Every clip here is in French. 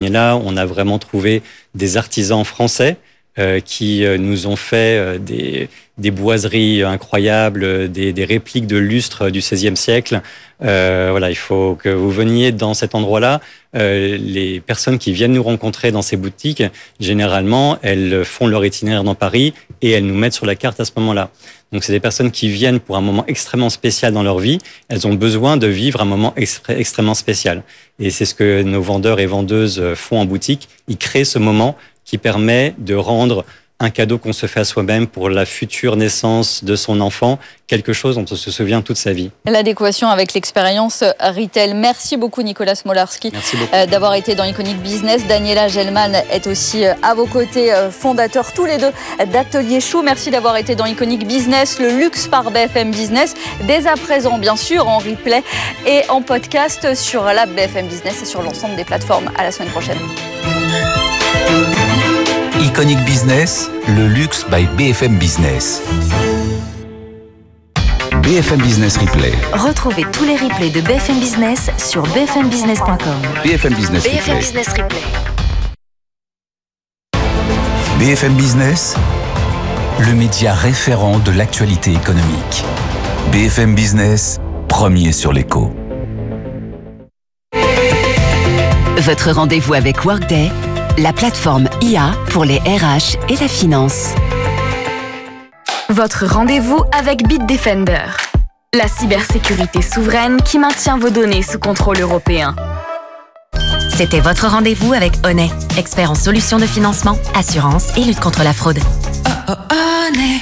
année-là, on a vraiment trouvé des artisans français qui nous ont fait des boiseries incroyables, des répliques de lustres du XVIe siècle. Il faut que vous veniez dans cet endroit-là. Les personnes qui viennent nous rencontrer dans ces boutiques, généralement, elles font leur itinéraire dans Paris et elles nous mettent sur la carte à ce moment-là. Donc, c'est des personnes qui viennent pour un moment extrêmement spécial dans leur vie. Elles ont besoin de vivre un moment extrêmement spécial. Et c'est ce que nos vendeurs et vendeuses font en boutique. Ils créent ce moment qui permet de rendre un cadeau qu'on se fait à soi-même pour la future naissance de son enfant, quelque chose dont on se souvient toute sa vie. L'adéquation avec l'expérience retail. Merci beaucoup Nicolas Smolarski d'avoir été dans Iconic Business. Daniela Gelman est aussi à vos côtés, fondateurs tous les deux d'Atelier Chou. Merci d'avoir été dans Iconic Business, le luxe par BFM Business. Dès à présent, bien sûr, en replay et en podcast sur l'app BFM Business et sur l'ensemble des plateformes. À la semaine prochaine. Iconic Business, le luxe by BFM Business. BFM Business Replay. Retrouvez tous les replays de BFM Business sur bfmbusiness.com. BFM Business Replay. BFM Business Replay. BFM Business, le média référent de l'actualité économique. BFM Business, premier sur l'écho. Votre rendez-vous avec Workday, la plateforme IA pour les RH et la finance. Votre rendez-vous avec Bitdefender, la cybersécurité souveraine qui maintient vos données sous contrôle européen. C'était votre rendez-vous avec Honnet, expert en solutions de financement, assurance et lutte contre la fraude. Honnet.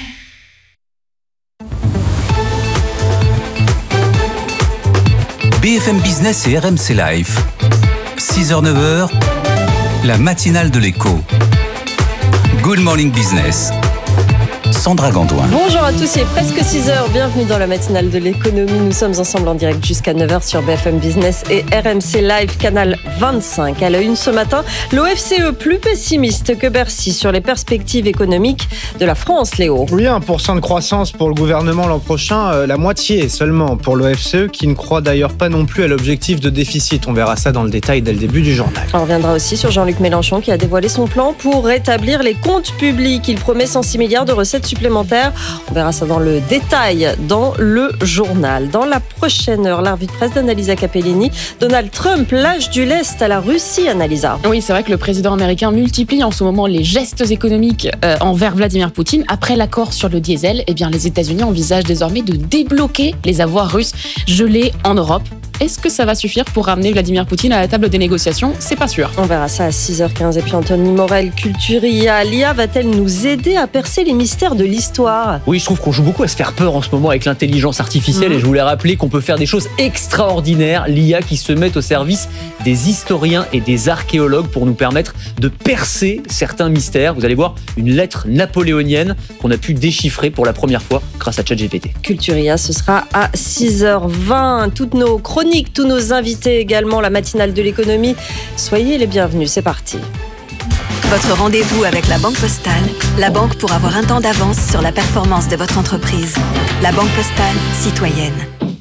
BFM Business et RMC Live. 6h-9h, la matinale de l'écho. Good morning business. Sandra Gandoin. Bonjour à tous, il est presque 6h, bienvenue dans la matinale de l'économie. Nous sommes ensemble en direct jusqu'à 9h sur BFM Business et RMC Live, canal 25. À la une ce matin, l'OFCE plus pessimiste que Bercy sur les perspectives économiques de la France, Léo. Oui, 1% de croissance pour le gouvernement l'an prochain, la moitié seulement pour l'OFCE qui ne croit d'ailleurs pas non plus à l'objectif de déficit. On verra ça dans le détail dès le début du journal. On reviendra aussi sur Jean-Luc Mélenchon qui a dévoilé son plan pour rétablir les comptes publics. Il promet 106 milliards de recettes supplémentaires. On verra ça dans le détail dans le journal. Dans la prochaine heure, la revue de presse d'Annalisa Capellini. Donald Trump lâche du lest à la Russie, Annalisa. Oui, c'est vrai que le président américain multiplie en ce moment les gestes économiques envers Vladimir Poutine. Après l'accord sur le diesel, les États-Unis envisagent désormais de débloquer les avoirs russes gelés en Europe. Est-ce que ça va suffire pour ramener Vladimir Poutine à la table des négociations ? C'est pas sûr. On verra ça à 6h15. Et puis Anthony Morel, Culturia. L'IA va-t-elle nous aider à percer les mystères de l'histoire ? Oui, je trouve qu'on joue beaucoup à se faire peur en ce moment avec l'intelligence artificielle. Et je voulais rappeler qu'on peut faire des choses extraordinaires. L'IA qui se met au service des historiens et des archéologues pour nous permettre de percer certains mystères. Vous allez voir une lettre napoléonienne qu'on a pu déchiffrer pour la première fois grâce à ChatGPT. Culturia, ce sera à 6h20. Toutes nos chroniques, tous nos invités également, la matinale de l'économie. Soyez les bienvenus, c'est parti. Votre rendez-vous avec la Banque Postale, la banque pour avoir un temps d'avance sur la performance de votre entreprise. La Banque Postale, citoyenne.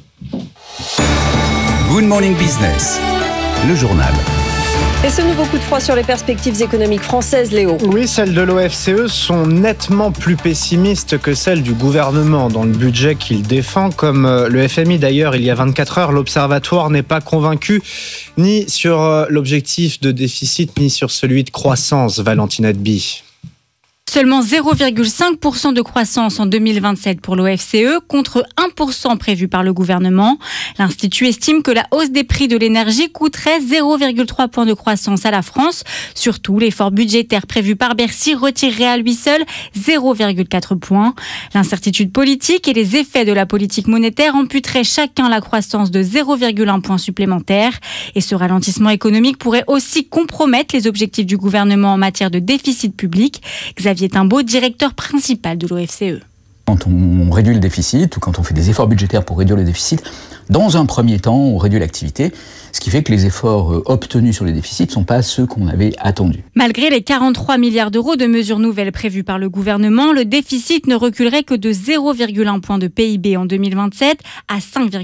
Good morning business, le journal. Et ce nouveau coup de froid sur les perspectives économiques françaises, Léo. Oui, celles de l'OFCE sont nettement plus pessimistes que celles du gouvernement dans le budget qu'il défend. Comme le FMI d'ailleurs, il y a 24 heures, l'Observatoire n'est pas convaincu ni sur l'objectif de déficit ni sur celui de croissance, Valentine Adby. Seulement 0,5% de croissance en 2027 pour l'OFCE contre 1% prévu par le gouvernement. L'Institut estime que la hausse des prix de l'énergie coûterait 0,3 points de croissance à la France. Surtout, l'effort budgétaire prévu par Bercy retirerait à lui seul 0,4 points. L'incertitude politique et les effets de la politique monétaire amputeraient chacun la croissance de 0,1 point supplémentaire. Et ce ralentissement économique pourrait aussi compromettre les objectifs du gouvernement en matière de déficit public. Xavier Timbaud, directeur principal de l'OFCE. Quand on réduit le déficit ou quand on fait des efforts budgétaires pour réduire le déficit, Dans un premier temps, on réduit l'activité, ce qui fait que les efforts obtenus sur les déficits ne sont pas ceux qu'on avait attendus. Malgré les 43 milliards d'euros de mesures nouvelles prévues par le gouvernement, le déficit ne reculerait que de 0,1 point de PIB en 2027 à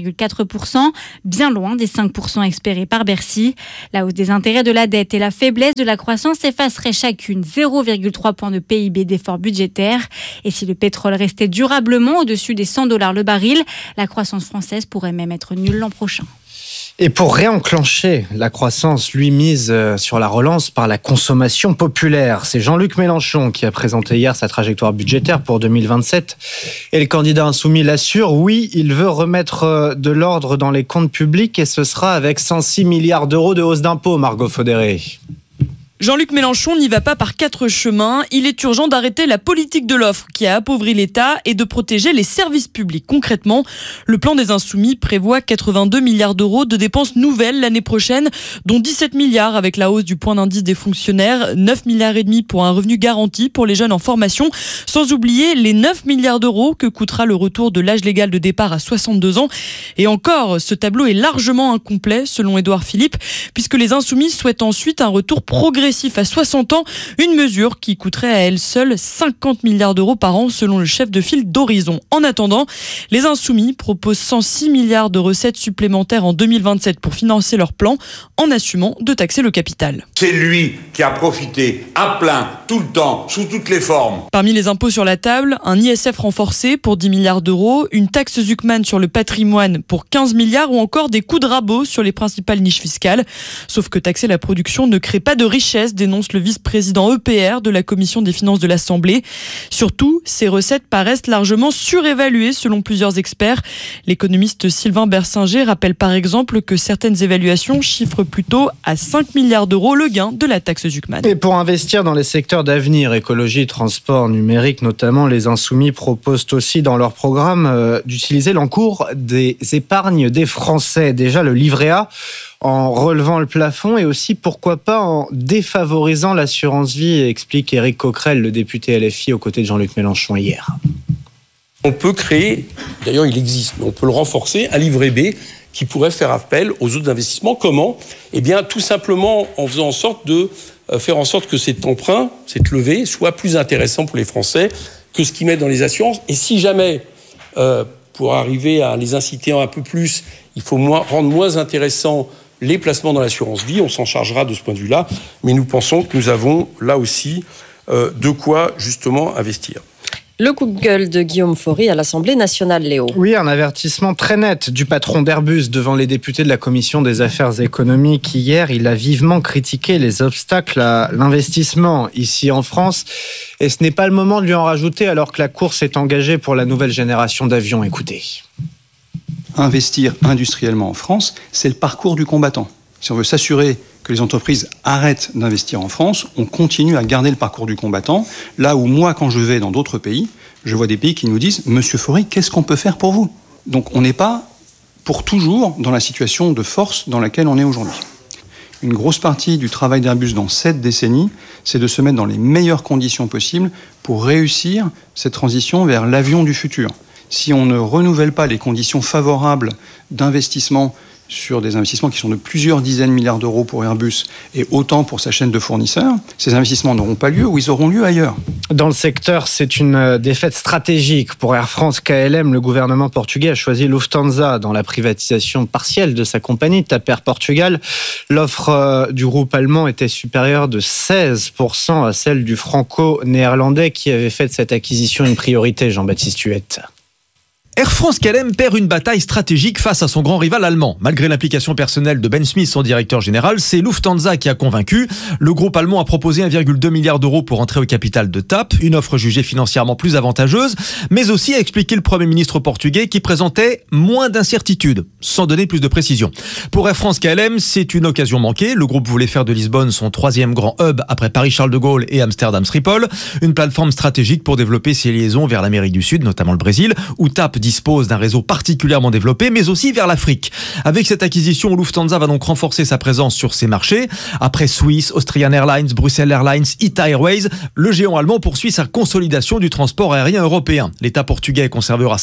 5,4%, bien loin des 5% espérés par Bercy. La hausse des intérêts de la dette et la faiblesse de la croissance effaceraient chacune 0,3 points de PIB d'efforts budgétaires. Et si le pétrole restait durablement au-dessus des $100 le baril, la croissance française pourrait même être nulle l'an prochain. Et pour réenclencher la croissance, lui mise sur la relance par la consommation populaire. C'est Jean-Luc Mélenchon qui a présenté hier sa trajectoire budgétaire pour 2027. Et le candidat insoumis l'assure, oui, il veut remettre de l'ordre dans les comptes publics et ce sera avec 106 milliards d'euros de hausse d'impôts, Margot Faudéré. Jean-Luc Mélenchon n'y va pas par 4 chemins. Il est urgent d'arrêter la politique de l'offre qui a appauvri l'État et de protéger les services publics. Concrètement, le plan des Insoumis prévoit 82 milliards d'euros de dépenses nouvelles l'année prochaine, dont 17 milliards avec la hausse du point d'indice des fonctionnaires, 9 milliards et demi pour un revenu garanti pour les jeunes en formation, sans oublier les 9 milliards d'euros que coûtera le retour de l'âge légal de départ à 62 ans. Et encore, ce tableau est largement incomplet, selon Édouard Philippe, puisque les Insoumis souhaitent ensuite un retour progressif à 60 ans, une mesure qui coûterait à elle seule 50 milliards d'euros par an selon le chef de file d'Horizon. En attendant, les Insoumis proposent 106 milliards de recettes supplémentaires en 2027 pour financer leur plan en assumant de taxer le capital. C'est lui qui a profité à plein, tout le temps, sous toutes les formes. Parmi les impôts sur la table, un ISF renforcé pour 10 milliards d'euros, une taxe Zuckman sur le patrimoine pour 15 milliards ou encore des coups de rabot sur les principales niches fiscales. Sauf que taxer la production ne crée pas de richesse, dénonce le vice-président EPR de la Commission des finances de l'Assemblée. Surtout, ces recettes paraissent largement surévaluées selon plusieurs experts. L'économiste Sylvain Bersinger rappelle par exemple que certaines évaluations chiffrent plutôt à 5 milliards d'euros le gain de la taxe Zuckman. Et pour investir dans les secteurs d'avenir, écologie, transport, numérique notamment, les Insoumis proposent aussi dans leur programme d'utiliser l'encours des épargnes des Français. Déjà le livret A, en relevant le plafond et aussi, pourquoi pas, en défavorisant l'assurance vie, explique Éric Coquerel, le député LFI, aux côtés de Jean-Luc Mélenchon hier. On peut créer, d'ailleurs il existe, mais on peut le renforcer, un livret B qui pourrait faire appel aux autres investissements. Comment ? Eh bien, tout simplement en faisant en sorte de faire en sorte que cet emprunt, cette levée, soit plus intéressant pour les Français que ce qu'ils mettent dans les assurances. Et si jamais, pour arriver à les inciter un peu plus, il faut rendre moins intéressant les placements dans l'assurance vie, on s'en chargera de ce point de vue-là, mais nous pensons que nous avons là aussi de quoi justement investir. Le coup de gueule de Guillaume Faury à l'Assemblée nationale, Léo. Oui, un avertissement très net du patron d'Airbus devant les députés de la Commission des affaires économiques hier. Il a vivement critiqué les obstacles à l'investissement ici en France. Et ce n'est pas le moment de lui en rajouter alors que la course est engagée pour la nouvelle génération d'avions. Écoutez. Investir industriellement en France, c'est le parcours du combattant. Si on veut s'assurer que les entreprises arrêtent d'investir en France, on continue à garder le parcours du combattant. Là où moi, quand je vais dans d'autres pays, je vois des pays qui nous disent « Monsieur Faury, qu'est-ce qu'on peut faire pour vous ?» Donc on n'est pas pour toujours dans la situation de force dans laquelle on est aujourd'hui. Une grosse partie du travail d'Airbus dans cette décennie, c'est de se mettre dans les meilleures conditions possibles pour réussir cette transition vers l'avion du futur. Si on ne renouvelle pas les conditions favorables d'investissement sur des investissements qui sont de plusieurs dizaines de milliards d'euros pour Airbus et autant pour sa chaîne de fournisseurs, ces investissements n'auront pas lieu ou ils auront lieu ailleurs. Dans le secteur, c'est une défaite stratégique pour Air France KLM. Le gouvernement portugais a choisi Lufthansa dans la privatisation partielle de sa compagnie TAP Air Portugal. L'offre du groupe allemand était supérieure de 16% à celle du franco-néerlandais qui avait fait de cette acquisition une priorité, Jean-Baptiste Huette. Air France KLM perd une bataille stratégique face à son grand rival allemand. Malgré l'implication personnelle de Ben Smith, son directeur général, c'est Lufthansa qui a convaincu. Le groupe allemand a proposé 1,2 milliard d'euros pour entrer au capital de TAP, une offre jugée financièrement plus avantageuse, mais aussi a expliqué le Premier ministre portugais qui présentait moins d'incertitudes, sans donner plus de précision. Pour Air France KLM, c'est une occasion manquée. Le groupe voulait faire de Lisbonne son troisième grand hub après Paris-Charles de Gaulle et Amsterdam-Schiphol, une plateforme stratégique pour développer ses liaisons vers l'Amérique du Sud, notamment le Brésil, où TAP dispose d'un réseau particulièrement développé, mais aussi vers l'Afrique. Avec cette acquisition, Lufthansa va donc renforcer sa présence sur ces marchés. Après Swiss, Austrian Airlines, Brussels Airlines, ITA Airways, le géant allemand poursuit sa consolidation du transport aérien européen. L'État portugais conservera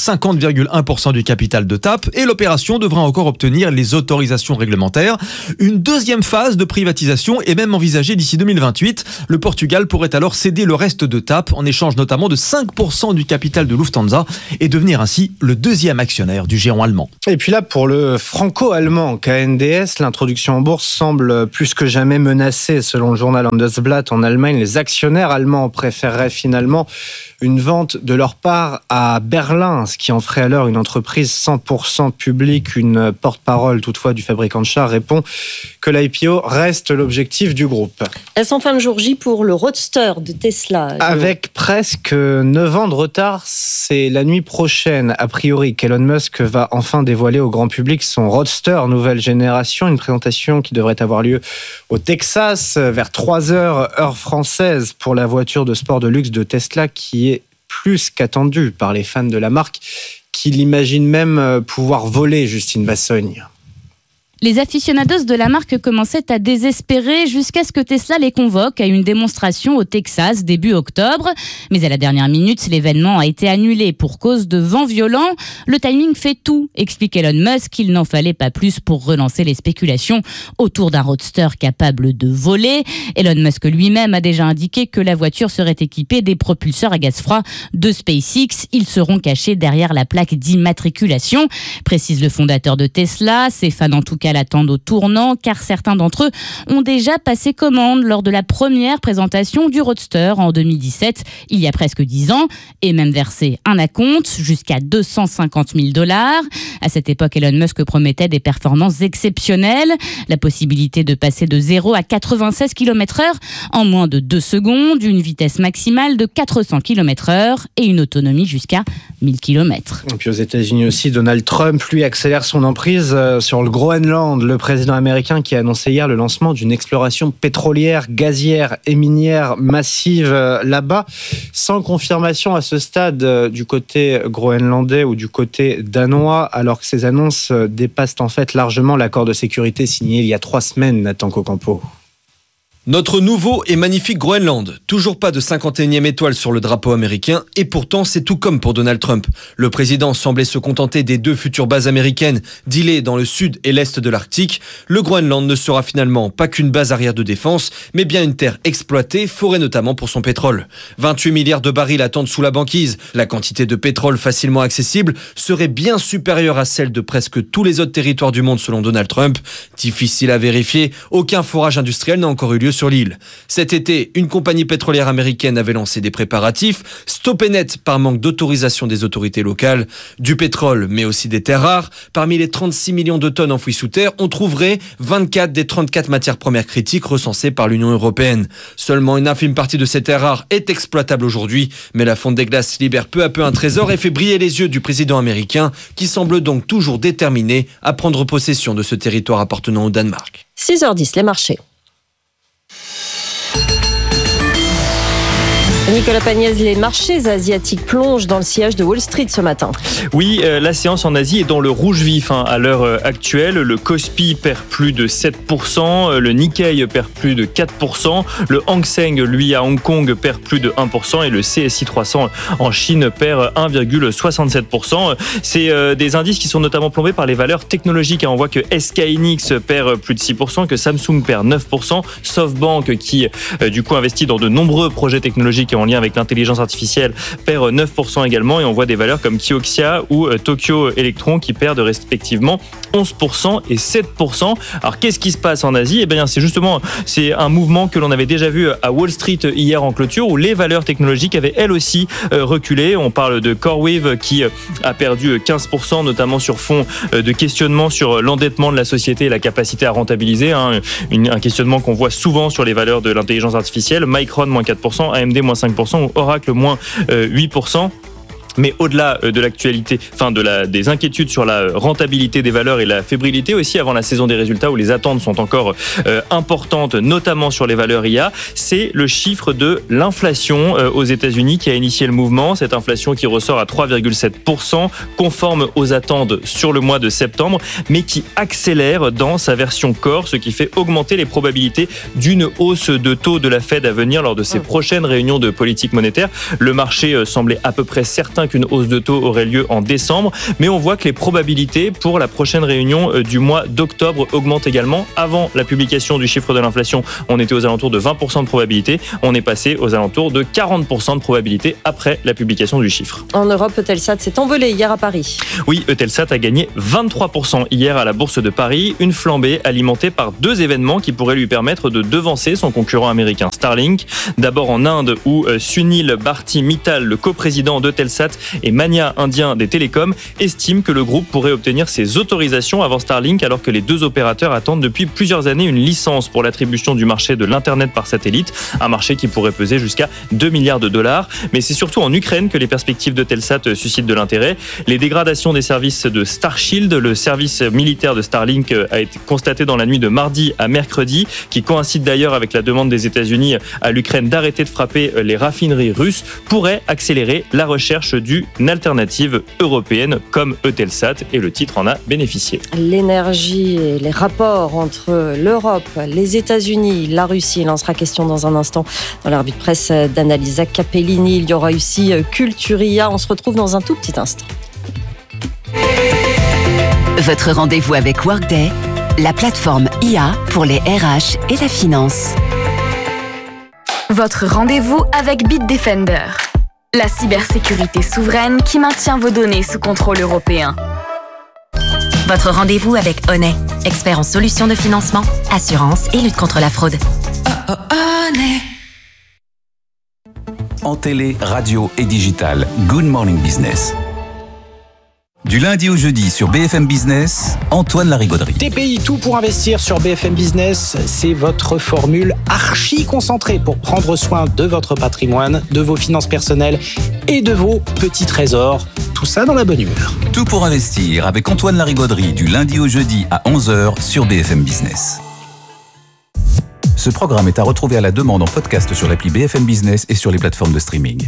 50,1% du capital de TAP et l'opération devra encore obtenir les autorisations réglementaires. Une deuxième phase de privatisation est même envisagée d'ici 2028. Le Portugal pourrait alors céder le reste de TAP en échange notamment de 5% du capital de Lufthansa et devenir ainsi le deuxième actionnaire du géant allemand. Et puis là, pour le franco-allemand KNDS, l'introduction en bourse semble plus que jamais menacée. Selon le journal Handelsblatt, en Allemagne, les actionnaires allemands préféreraient finalement une vente de leur part à Berlin, ce qui en ferait alors une entreprise 100% publique. Une porte-parole toutefois du fabricant de chars répond que l'IPO reste l'objectif du groupe. Est-ce en fin de jour J pour le Roadster de Tesla? Avec presque 9 ans de retard, c'est la nuit prochaine, a priori, qu'Elon Musk va enfin dévoiler au grand public son Roadster nouvelle génération, une présentation qui devrait avoir lieu au Texas vers 3h heure française pour la voiture de sport de luxe de Tesla qui est plus qu'attendue par les fans de la marque qui l'imaginent même pouvoir voler, Justine Vassogne. Les aficionados de la marque commençaient à désespérer jusqu'à ce que Tesla les convoque à une démonstration au Texas début octobre. Mais à la dernière minute, l'événement a été annulé pour cause de vent violent. Le timing fait tout, explique Elon Musk. Il n'en fallait pas plus pour relancer les spéculations autour d'un roadster capable de voler. Elon Musk lui-même a déjà indiqué que la voiture serait équipée des propulseurs à gaz froid de SpaceX. Ils seront cachés derrière la plaque d'immatriculation, précise le fondateur de Tesla. Ses fans en tout cas l'attendent au tournant car certains d'entre eux ont déjà passé commande lors de la première présentation du Roadster en 2017, il y a presque 10 ans, et même versé un acompte jusqu'à $250 000. À cette époque, Elon Musk promettait des performances exceptionnelles, la possibilité de passer de 0 à 96 km/h en moins de 2 secondes, une vitesse maximale de 400 km/h et une autonomie jusqu'à 1000 km. Et puis aux États-Unis aussi, Donald Trump, lui, accélère son emprise sur le Groenland. Le président américain qui a annoncé hier le lancement d'une exploration pétrolière, gazière et minière massive là-bas, sans confirmation à ce stade du côté groenlandais ou du côté danois, alors que ces annonces dépassent en fait largement l'accord de sécurité signé il y a 3 semaines, Nathan Cocampo. Notre nouveau et magnifique Groenland. Toujours pas de 51e étoile sur le drapeau américain et pourtant c'est tout comme pour Donald Trump. Le président semblait se contenter des 2 futures bases américaines dealées dans le sud et l'est de l'Arctique. Le Groenland ne sera finalement pas qu'une base arrière de défense, mais bien une terre exploitée, forêt notamment pour son pétrole. 28 milliards de barils attendent sous la banquise. La quantité de pétrole facilement accessible serait bien supérieure à celle de presque tous les autres territoires du monde selon Donald Trump. Difficile à vérifier, aucun forage industriel n'a encore eu lieu sur l'île. Cet été, une compagnie pétrolière américaine avait lancé des préparatifs, stoppés net par manque d'autorisation des autorités locales. Du pétrole, mais aussi des terres rares. Parmi les 36 millions de tonnes enfouies sous terre, on trouverait 24 des 34 matières premières critiques recensées par l'Union européenne. Seulement une infime partie de ces terres rares est exploitable aujourd'hui, mais la fonte des glaces libère peu à peu un trésor et fait briller les yeux du président américain, qui semble donc toujours déterminé à prendre possession de ce territoire appartenant au Danemark. 6h10, les marchés. Nicolas Pagnès, les marchés asiatiques plongent dans le sillage de Wall Street ce matin. Oui, la séance en Asie est dans le rouge vif à l'heure actuelle. Le Kospi perd plus de 7%, le Nikkei perd plus de 4%, le Hang Seng, lui, à Hong Kong, perd plus de 1% et le CSI 300 en Chine perd 1,67%. C'est des indices qui sont notamment plombés par les valeurs technologiques. On voit que SK Hynix perd plus de 6%, que Samsung perd 9%, SoftBank, qui du coup investit dans de nombreux projets technologiques en lien avec l'intelligence artificielle, perd 9% également, et on voit des valeurs comme Kioxia ou Tokyo Electron qui perdent respectivement 11% et 7%. Alors qu'est-ce qui se passe en Asie ? Eh bien c'est un mouvement que l'on avait déjà vu à Wall Street hier en clôture, où les valeurs technologiques avaient elles aussi reculé. On parle de CoreWeave qui a perdu 15%, notamment sur fond de questionnement sur l'endettement de la société et la capacité à rentabiliser, un questionnement qu'on voit souvent sur les valeurs de l'intelligence artificielle. Micron moins 4%, AMD moins 5%, ou Oracle moins 8%. Mais au-delà de l'actualité, des inquiétudes sur la rentabilité des valeurs et la fébrilité aussi avant la saison des résultats où les attentes sont encore importantes, notamment sur les valeurs IA, c'est le chiffre de l'inflation aux États-Unis qui a initié le mouvement. Cette inflation qui ressort à 3,7%, conforme aux attentes sur le mois de septembre, mais qui accélère dans sa version core, ce qui fait augmenter les probabilités d'une hausse de taux de la Fed à venir lors de ses prochaines réunions de politique monétaire. Le marché semblait à peu près certain qu'une hausse de taux aurait lieu en décembre, mais on voit que les probabilités pour la prochaine réunion du mois d'octobre augmentent également. Avant la publication du chiffre de l'inflation, on était aux alentours de 20% de probabilité. On est passé aux alentours de 40% de probabilité après la publication du chiffre. En Europe, Eutelsat s'est envolé hier à Paris. Oui, Eutelsat a gagné 23% hier à la Bourse de Paris, une flambée alimentée par 2 événements qui pourraient lui permettre de devancer son concurrent américain Starlink. D'abord en Inde où Sunil Bharti Mittal, le coprésident d'Eutelsat et Mania indien des télécoms, estime que le groupe pourrait obtenir ses autorisations avant Starlink alors que les 2 opérateurs attendent depuis plusieurs années une licence pour l'attribution du marché de l'Internet par satellite, un marché qui pourrait peser jusqu'à 2 milliards de dollars. Mais c'est surtout en Ukraine que les perspectives d'Eutelsat suscitent de l'intérêt. Les dégradations des services de Starshield, le service militaire de Starlink, a été constatée dans la nuit de mardi à mercredi, qui coïncide d'ailleurs avec la demande des États-Unis à l'Ukraine d'arrêter de frapper les raffineries russes, pourrait accélérer la recherche d'une alternative européenne comme Eutelsat, et le titre en a bénéficié. L'énergie et les rapports entre l'Europe, les États-Unis, la Russie, il en sera question dans un instant dans la revue de presse d'Annalisa Capellini. Il y aura aussi Culturia. On se retrouve dans un tout petit instant. Votre rendez-vous avec Workday, la plateforme IA pour les RH et la finance. Votre rendez-vous avec Bitdefender, la cybersécurité souveraine qui maintient vos données sous contrôle européen. Votre rendez-vous avec Honnet, expert en solutions de financement, assurance et lutte contre la fraude. En télé, radio et digital, Good Morning Business. Du lundi au jeudi sur BFM Business, Antoine Larigauderie. TPI, tout pour investir sur BFM Business, c'est votre formule archi concentrée pour prendre soin de votre patrimoine, de vos finances personnelles et de vos petits trésors. Tout ça dans la bonne humeur. Tout pour investir avec Antoine Larigauderie du lundi au jeudi à 11h sur BFM Business. Ce programme est à retrouver à la demande en podcast sur l'appli BFM Business et sur les plateformes de streaming.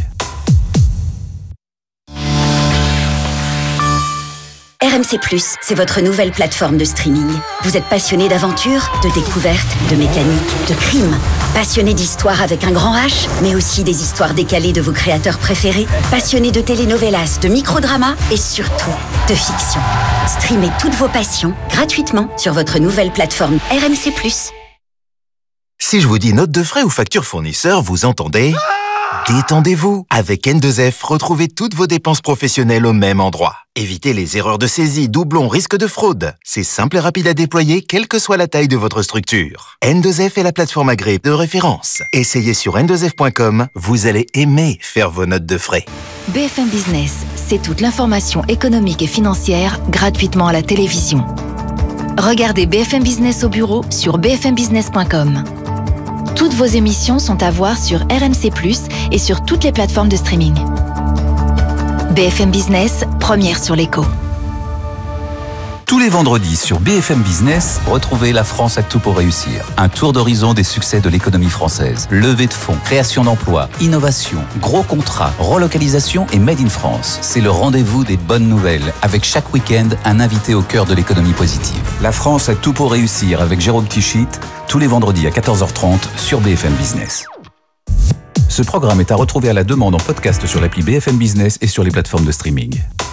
RMC+, c'est votre nouvelle plateforme de streaming. Vous êtes passionné d'aventure, de découverte, de mécanique, de crime. Passionné d'histoire avec un grand H, mais aussi des histoires décalées de vos créateurs préférés. Passionné de telenovelas, de microdramas et surtout de fiction. Streamez toutes vos passions gratuitement sur votre nouvelle plateforme RMC+. Si je vous dis note de frais ou facture fournisseur, vous entendez ? Détendez-vous. Avec N2F, retrouvez toutes vos dépenses professionnelles au même endroit. Évitez les erreurs de saisie, doublons, risques de fraude. C'est simple et rapide à déployer, quelle que soit la taille de votre structure. N2F est la plateforme agréée de référence. Essayez sur n2f.com, vous allez aimer faire vos notes de frais. BFM Business, c'est toute l'information économique et financière gratuitement à la télévision. Regardez BFM Business au bureau sur bfmbusiness.com. Toutes vos émissions sont à voir sur RMC+, et sur toutes les plateformes de streaming. BFM Business, première sur l'écho. Tous les vendredis sur BFM Business, retrouvez La France a tout pour réussir. Un tour d'horizon des succès de l'économie française. Levée de fonds, création d'emplois, innovation, gros contrats, relocalisation et Made in France. C'est le rendez-vous des bonnes nouvelles, avec chaque week-end un invité au cœur de l'économie positive. La France a tout pour réussir avec Jérôme Tichit, tous les vendredis à 14h30 sur BFM Business. Ce programme est à retrouver à la demande en podcast sur l'appli BFM Business et sur les plateformes de streaming.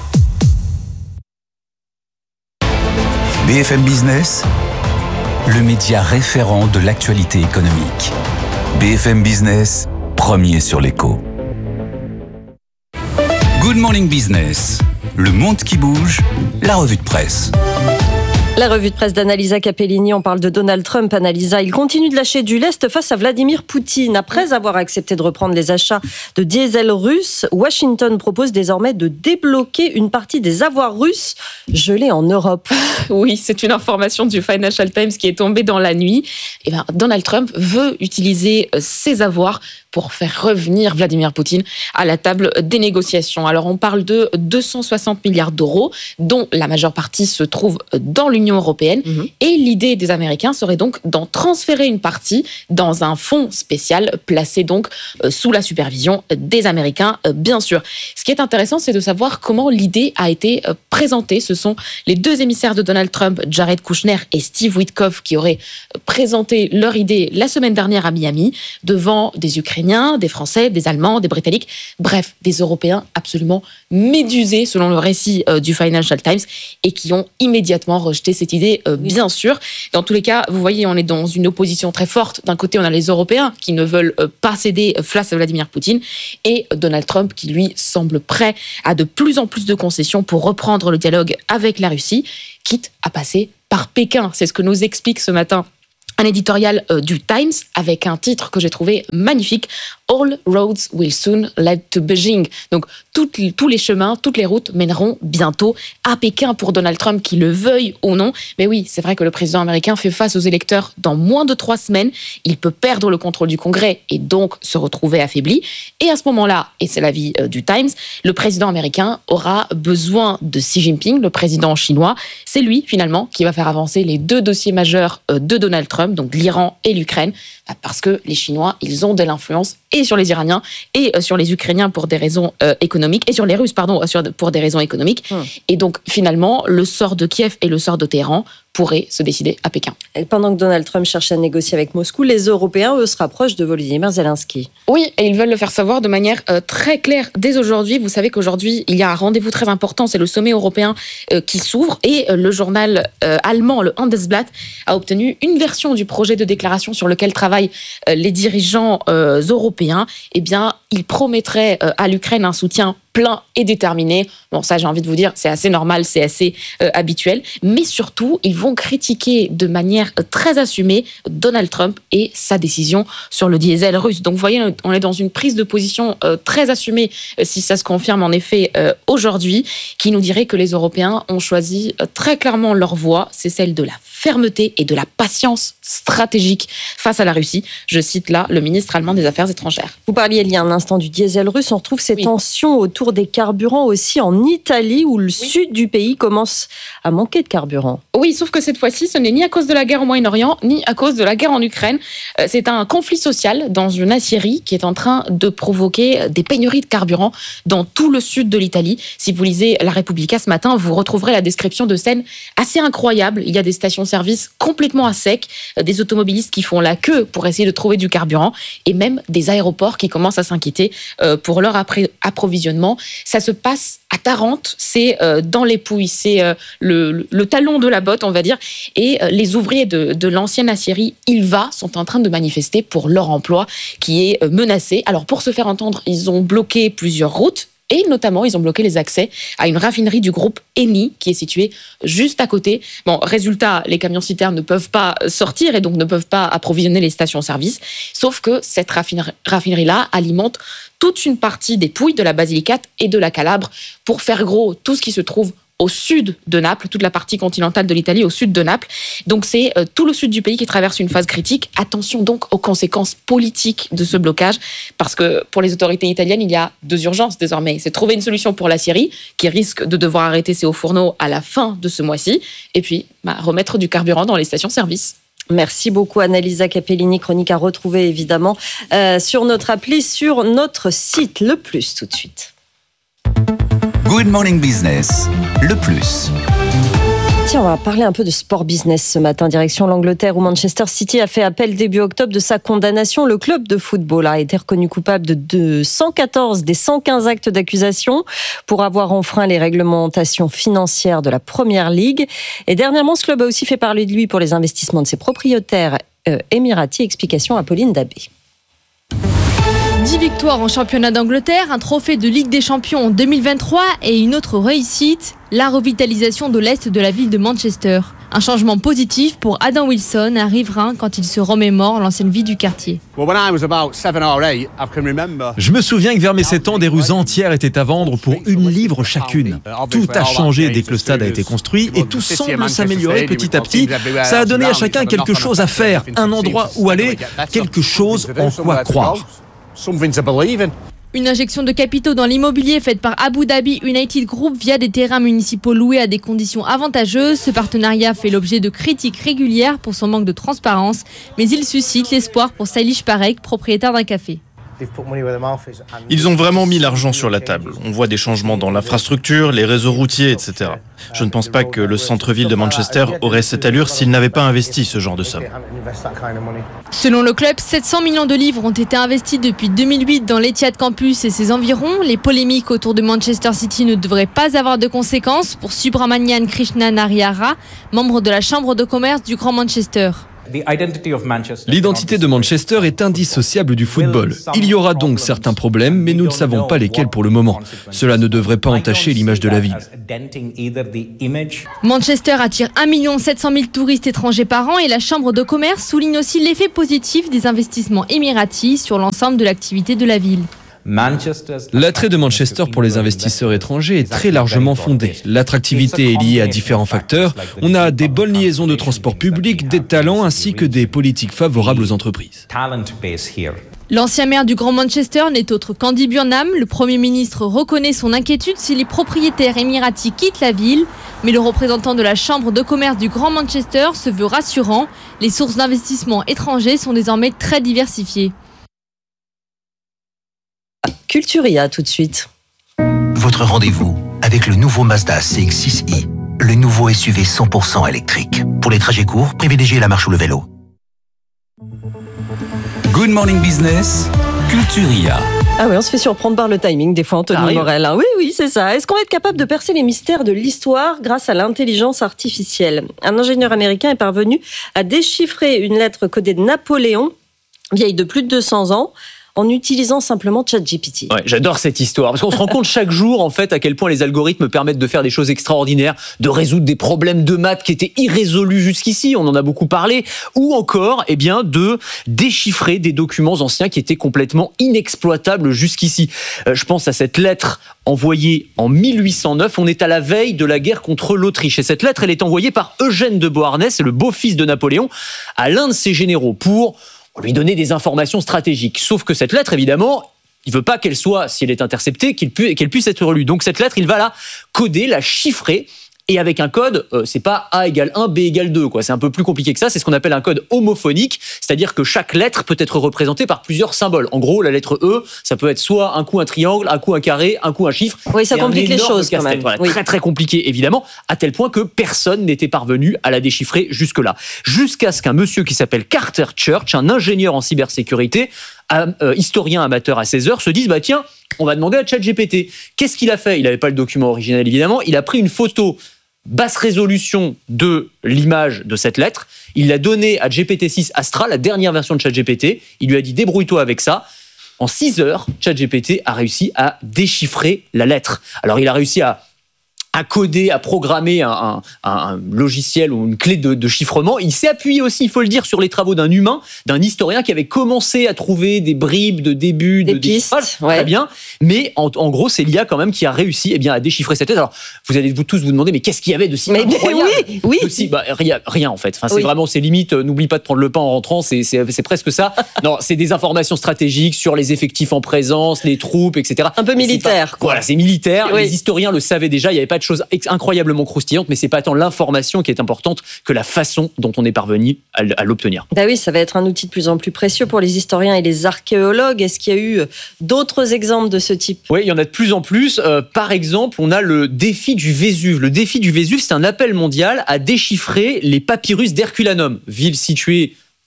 BFM Business, le média référent de l'actualité économique. BFM Business, premier sur l'écho. Good Morning Business, le monde qui bouge, la revue de presse. La revue de presse d'Annalisa Capellini, on parle de Donald Trump. Annalisa, il continue de lâcher du lest face à Vladimir Poutine. Après avoir accepté de reprendre les achats de diesel russe, Washington propose désormais de débloquer une partie des avoirs russes gelés en Europe. Oui, c'est une information du Financial Times qui est tombée dans la nuit. Eh bien, Donald Trump veut utiliser ses avoirs pour faire revenir Vladimir Poutine à la table des négociations. Alors, on parle de 260 milliards d'euros, dont la majeure partie se trouve dans l'Union européenne. Et l'idée des Américains serait donc d'en transférer une partie dans un fonds spécial placé donc sous la supervision des Américains, bien sûr. Ce qui est intéressant, c'est de savoir comment l'idée a été présentée. Ce sont les deux émissaires de Donald Trump, Jared Kushner et Steve Witkoff, qui auraient présenté leur idée la semaine dernière à Miami devant des Ukrainiens, des Français, des Allemands, des Britanniques, bref, des Européens absolument médusés selon le récit du Financial Times et qui ont immédiatement rejeté cette idée, bien sûr. Dans tous les cas, vous voyez, on est dans une opposition très forte. D'un côté, on a les Européens qui ne veulent pas céder face à Vladimir Poutine et Donald Trump qui, lui, semble prêt à de plus en plus de concessions pour reprendre le dialogue avec la Russie, quitte à passer par Pékin. C'est ce que nous explique ce matin un éditorial du Times avec un titre que j'ai trouvé magnifique. All roads will soon lead to Beijing. Donc, tous les chemins, toutes les routes mèneront bientôt à Pékin pour Donald Trump, qu'il le veuille ou non. Mais oui, c'est vrai que le président américain fait face aux électeurs dans moins de 3 semaines. Il peut perdre le contrôle du Congrès et donc se retrouver affaibli. Et à ce moment-là, et c'est l'avis du Times, le président américain aura besoin de Xi Jinping, le président chinois. C'est lui, finalement, qui va faire avancer les 2 dossiers majeurs de Donald Trump, donc l'Iran et l'Ukraine, parce que les Chinois, ils ont de l'influence et sur les Iraniens et sur les Ukrainiens pour des raisons économiques, et sur les Russes, pardon, pour des raisons économiques. Et donc, finalement, le sort de Kiev et le sort de Téhéran pourraient se décider à Pékin. Et pendant que Donald Trump cherche à négocier avec Moscou, les Européens, eux, se rapprochent de Volodymyr Zelensky. Oui, et ils veulent le faire savoir de manière très claire dès aujourd'hui. Vous savez qu'aujourd'hui, il y a un rendez-vous très important, c'est le sommet européen qui s'ouvre, et le journal allemand, le Handelsblatt, a obtenu une version du projet de déclaration sur lequel travaillent les dirigeants européens. Eh bien, ils promettraient à l'Ukraine un soutien plein et déterminé. Bon, ça, j'ai envie de vous dire, c'est assez normal, c'est assez habituel. Mais surtout, ils vont critiquer de manière très assumée Donald Trump et sa décision sur le diesel russe. Donc, vous voyez, on est dans une prise de position très assumée, si ça se confirme en effet aujourd'hui, qui nous dirait que les Européens ont choisi très clairement leur voie. C'est celle de la fermeté et de la patience stratégique face à la Russie. Je cite là le ministre allemand des Affaires étrangères. Vous parliez il y a un instant du diesel russe. On retrouve ces tensions autour des carburants aussi en Italie, où le sud du pays commence à manquer de carburant. Oui, sauf que cette fois-ci, ce n'est ni à cause de la guerre au Moyen-Orient, ni à cause de la guerre en Ukraine. C'est un conflit social dans une aciérie qui est en train de provoquer des pénuries de carburant dans tout le sud de l'Italie. Si vous lisez La Repubblica ce matin, vous retrouverez la description de scènes assez incroyables. Il y a des stations-service complètement à sec, des automobilistes qui font la queue pour essayer de trouver du carburant, et même des aéroports qui commencent à s'inquiéter pour leur approvisionnement. Ça se passe à Tarente, c'est dans les Pouilles, c'est le talon de la botte, on va dire, et les ouvriers de l'ancienne aciérie Ilva sont en train de manifester pour leur emploi qui est menacé. Alors, pour se faire entendre, ils ont bloqué plusieurs routes. Et notamment, ils ont bloqué les accès à une raffinerie du groupe Eni, qui est située juste à côté. Bon, résultat, les camions-citernes ne peuvent pas sortir et donc ne peuvent pas approvisionner les stations-service. Sauf que cette raffinerie-là alimente toute une partie des Pouilles, de la Basilicate et de la Calabre. Pour faire gros, tout ce qui se trouve au sud de Naples, toute la partie continentale de l'Italie au sud de Naples. Donc c'est tout le sud du pays qui traverse une phase critique. Attention donc aux conséquences politiques de ce blocage, parce que pour les autorités italiennes, il y a 2 urgences désormais. C'est trouver une solution pour la Syrie, qui risque de devoir arrêter ses hauts fourneaux à la fin de ce mois-ci, et puis remettre du carburant dans les stations-service. Merci beaucoup Annalisa Capellini, chronique à retrouver évidemment sur notre appli, sur notre site. Le Plus tout de suite. Good Morning Business, le Plus. Tiens, on va parler un peu de sport business ce matin. Direction l'Angleterre, où Manchester City a fait appel début octobre de sa condamnation. Le club de football a été reconnu coupable de 114 des 115 actes d'accusation pour avoir enfreint les réglementations financières de la Première Ligue. Et dernièrement, ce club a aussi fait parler de lui pour les investissements de ses propriétaires émiratis. Explication à Pauline Dabé. 10 victoires en championnat d'Angleterre, un trophée de Ligue des Champions en 2023 et une autre réussite, la revitalisation de l'Est de la ville de Manchester. Un changement positif pour Adam Wilson, un riverain quand il se remémore l'ancienne vie du quartier. Je me souviens que vers mes 7 ans, des rues entières étaient à vendre pour 1 livre chacune. Tout a changé dès que le stade a été construit et tout semble s'améliorer petit à petit. Ça a donné à chacun quelque chose à faire, un endroit où aller, quelque chose en quoi croire. Une injection de capitaux dans l'immobilier faite par Abu Dhabi United Group via des terrains municipaux loués à des conditions avantageuses. Ce partenariat fait l'objet de critiques régulières pour son manque de transparence, mais il suscite l'espoir pour Sailish Parek, propriétaire d'un café. Ils ont vraiment mis l'argent sur la table. On voit des changements dans l'infrastructure, les réseaux routiers, etc. Je ne pense pas que le centre-ville de Manchester aurait cette allure s'il n'avait pas investi ce genre de somme. Selon le club, 700 millions de livres ont été investis depuis 2008 dans l'Etihad Campus et ses environs. Les polémiques autour de Manchester City ne devraient pas avoir de conséquences pour Subramanian Krishnan Hariara, membre de la Chambre de commerce du Grand Manchester. L'identité de Manchester est indissociable du football. Il y aura donc certains problèmes, mais nous ne savons pas lesquels pour le moment. Cela ne devrait pas entacher l'image de la ville. Manchester attire 1 700 000 touristes étrangers par an et la Chambre de commerce souligne aussi l'effet positif des investissements émiratis sur l'ensemble de l'activité de la ville. L'attrait de Manchester pour les investisseurs étrangers est très largement fondé. L'attractivité est liée à différents facteurs. On a des bonnes liaisons de transport public, des talents ainsi que des politiques favorables aux entreprises. L'ancien maire du Grand Manchester n'est autre qu'Andy Burnham. Le Premier ministre reconnaît son inquiétude si les propriétaires émiratis quittent la ville. Mais le représentant de la Chambre de commerce du Grand Manchester se veut rassurant. Les sources d'investissement étrangers sont désormais très diversifiées. Culturia tout de suite. Votre rendez-vous avec le nouveau Mazda CX-6i, le nouveau SUV 100% électrique. Pour les trajets courts, privilégiez la marche ou le vélo. Good Morning Business, Culturia. Ah oui, on se fait surprendre par le timing des fois, Anthony Morel. Oui, c'est ça. Est-ce qu'on va être capable de percer les mystères de l'histoire grâce à l'intelligence artificielle ? Un ingénieur américain est parvenu à déchiffrer une lettre codée de Napoléon, vieille de plus de 200 ans, en utilisant simplement ChatGPT. Ouais, j'adore cette histoire, parce qu'on se rend compte chaque jour, en fait, à quel point les algorithmes permettent de faire des choses extraordinaires, de résoudre des problèmes de maths qui étaient irrésolus jusqu'ici, on en a beaucoup parlé, ou encore, de déchiffrer des documents anciens qui étaient complètement inexploitables jusqu'ici. Je pense à cette lettre envoyée en 1809, on est à la veille de la guerre contre l'Autriche, et cette lettre, elle est envoyée par Eugène de Beauharnais, c'est le beau-fils de Napoléon, à l'un de ses généraux pour lui donner des informations stratégiques. Sauf que cette lettre, évidemment, il veut pas qu'elle soit, si elle est interceptée, qu'elle puisse être relue. Donc cette lettre, il va la coder, la chiffrer, et avec un code, c'est pas A égale 1, B égale 2, quoi. C'est un peu plus compliqué que ça, c'est ce qu'on appelle un code homophonique, c'est-à-dire que chaque lettre peut être représentée par plusieurs symboles. En gros, la lettre E, ça peut être soit un coup un triangle, un coup un carré, un coup un chiffre. Oui, ça complique les choses quand même. Voilà, très très compliqué, évidemment, à tel point que personne n'était parvenu à la déchiffrer jusque-là. Jusqu'à ce qu'un monsieur qui s'appelle Carter Church, un ingénieur en cybersécurité, historien amateur à 16 heures, se dise, tiens, on va demander à ChatGPT. Qu'est-ce qu'il a fait ? Il n'avait pas le document original, évidemment. Il a pris une photo basse résolution de l'image de cette lettre. Il l'a donnée à GPT-6 Astra, la dernière version de ChatGPT. Il lui a dit, débrouille-toi avec ça. En 6 heures, ChatGPT a réussi à déchiffrer la lettre. Alors, il a réussi à coder, à programmer un logiciel ou une clé de chiffrement. Il s'est appuyé aussi, il faut le dire, sur les travaux d'un humain, d'un historien qui avait commencé à trouver des bribes de début, de déchiffrage. Très bien. Mais en gros, c'est l'IA quand même qui a réussi à déchiffrer cette lettre. Alors, vous allez tous vous demander, mais qu'est-ce qu'il y avait de si incroyable ? Oui. Rien en fait. Enfin, c'est vraiment, c'est limite, n'oublie pas de prendre le pain en rentrant, c'est presque ça. Non, c'est des informations stratégiques sur les effectifs en présence, les troupes, etc. Un peu militaire. Voilà, c'est militaire. Oui. Les historiens le savaient déjà, il n'y avait pas de choses incroyablement croustillantes, mais c'est pas tant l'information qui est importante que la façon dont on est parvenu à l'obtenir. Oui, ça va être un outil de plus en plus précieux pour les historiens et les archéologues. Est-ce qu'il y a eu d'autres exemples de ce type ? Oui, il y en a de plus en plus. Par exemple, on a le défi du Vésuve. Le défi du Vésuve, c'est un appel mondial à déchiffrer les papyrus d'Herculanum, ville située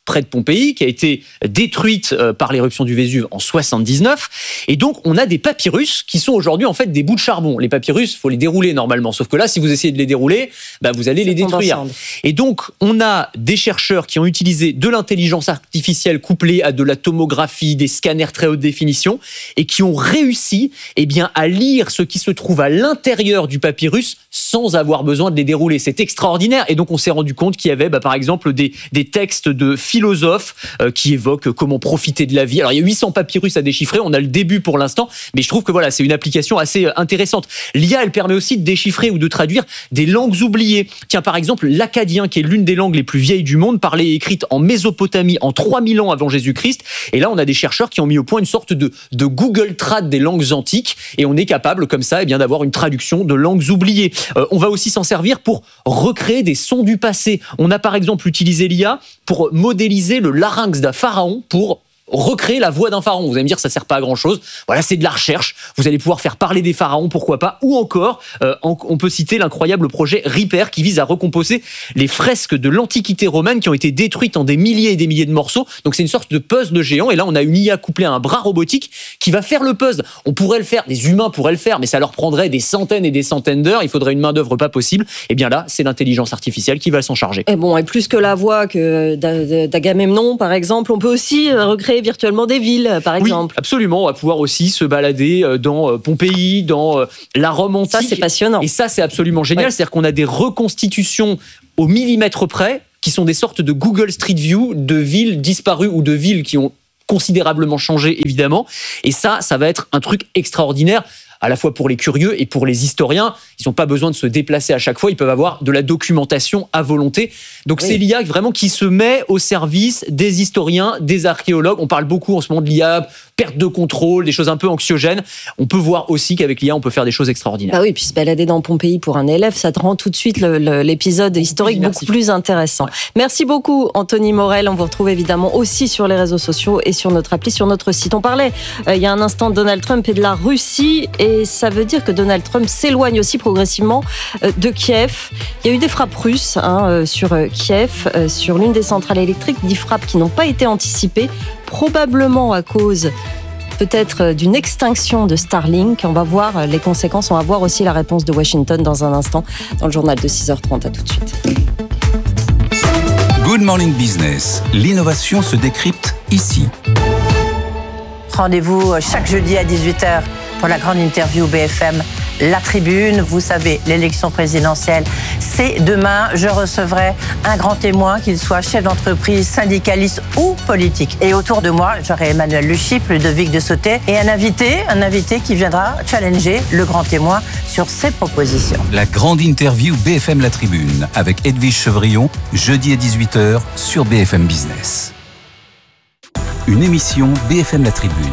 près de Pompéi, qui a été détruite par l'éruption du Vésuve en 79. Et donc, on a des papyrus qui sont aujourd'hui en fait des bouts de charbon. Les papyrus, faut les dérouler normalement. Sauf que là, si vous essayez de les dérouler, vous allez les détruire. Et donc, on a des chercheurs qui ont utilisé de l'intelligence artificielle couplée à de la tomographie, des scanners très haute définition, et qui ont réussi à lire ce qui se trouve à l'intérieur du papyrus sans avoir besoin de les dérouler. C'est extraordinaire. Et donc, on s'est rendu compte qu'il y avait, par exemple, des textes de philosophes qui évoquent comment profiter de la vie. Alors, il y a 800 papyrus à déchiffrer. On a le début pour l'instant. Mais je trouve que c'est une application assez intéressante. L'IA, elle permet aussi de déchiffrer ou de traduire des langues oubliées. Tiens, par exemple, l'akkadien, qui est l'une des langues les plus vieilles du monde, parlée et écrite en Mésopotamie en 3000 ans avant Jésus-Christ. Et là, on a des chercheurs qui ont mis au point une sorte de Google Trad des langues antiques. Et on est capable, comme ça, d'avoir une traduction de langues oubliées. On va aussi s'en servir pour recréer des sons du passé. On a par exemple utilisé l'IA pour modéliser le larynx d'un pharaon pour recréer la voix d'un pharaon. Vous allez me dire, ça sert pas à grand chose. Voilà, c'est de la recherche. Vous allez pouvoir faire parler des pharaons, pourquoi pas. Ou encore, on peut citer l'incroyable projet Reaper qui vise à recomposer les fresques de l'Antiquité romaine qui ont été détruites en des milliers et des milliers de morceaux. Donc c'est une sorte de puzzle géant. Et là, on a une IA couplée à un bras robotique qui va faire le puzzle. On pourrait le faire, des humains pourraient le faire, mais ça leur prendrait des centaines et des centaines d'heures. Il faudrait une main d'œuvre pas possible. Et bien là, c'est l'intelligence artificielle qui va s'en charger. Et plus que la voix d'Agamemnon, par exemple, on peut aussi recréer virtuellement des villes, par exemple. Oui, absolument. On va pouvoir aussi se balader dans Pompéi, dans la Rome antique. Ça, c'est passionnant. Et ça, c'est absolument génial. C'est-à-dire qu'on a des reconstitutions au millimètre près qui sont des sortes de Google Street View de villes disparues ou de villes qui ont considérablement changé, évidemment. Et ça va être un truc extraordinaire, à la fois pour les curieux et pour les historiens. Ils n'ont pas besoin de se déplacer à chaque fois, ils peuvent avoir de la documentation à volonté. Donc c'est l'IA vraiment qui se met au service des historiens, des archéologues. On parle beaucoup en ce moment de l'IA, perte de contrôle, des choses un peu anxiogènes. On peut voir aussi qu'avec l'IA, on peut faire des choses extraordinaires. Puis se balader dans Pompéi pour un élève, ça te rend tout de suite l'épisode historique beaucoup plus intéressant. Merci beaucoup, Anthony Morel. On vous retrouve évidemment aussi sur les réseaux sociaux et sur notre appli, sur notre site. On parlait il y a un instant de Donald Trump et de la Russie, et ça veut dire que Donald Trump s'éloigne aussi progressivement de Kiev. Il y a eu des frappes russes sur Kiev, sur l'une des centrales électriques, des frappes qui n'ont pas été anticipées, probablement à cause peut-être d'une extinction de Starlink. On va voir les conséquences, on va voir aussi la réponse de Washington dans un instant dans le journal de 6h30. À tout de suite. Good Morning Business, l'innovation se décrypte ici. Rendez-vous chaque jeudi à 18h pour la grande interview BFM La Tribune. Vous savez, l'élection présidentielle, c'est demain. Je recevrai un grand témoin, qu'il soit chef d'entreprise, syndicaliste ou politique. Et autour de moi, j'aurai Emmanuel Luchyp, Ludovic de Sauté et un invité qui viendra challenger le grand témoin sur ses propositions. La grande interview BFM La Tribune avec Edwige Chevrillon, jeudi à 18h sur BFM Business. Une émission BFM La Tribune.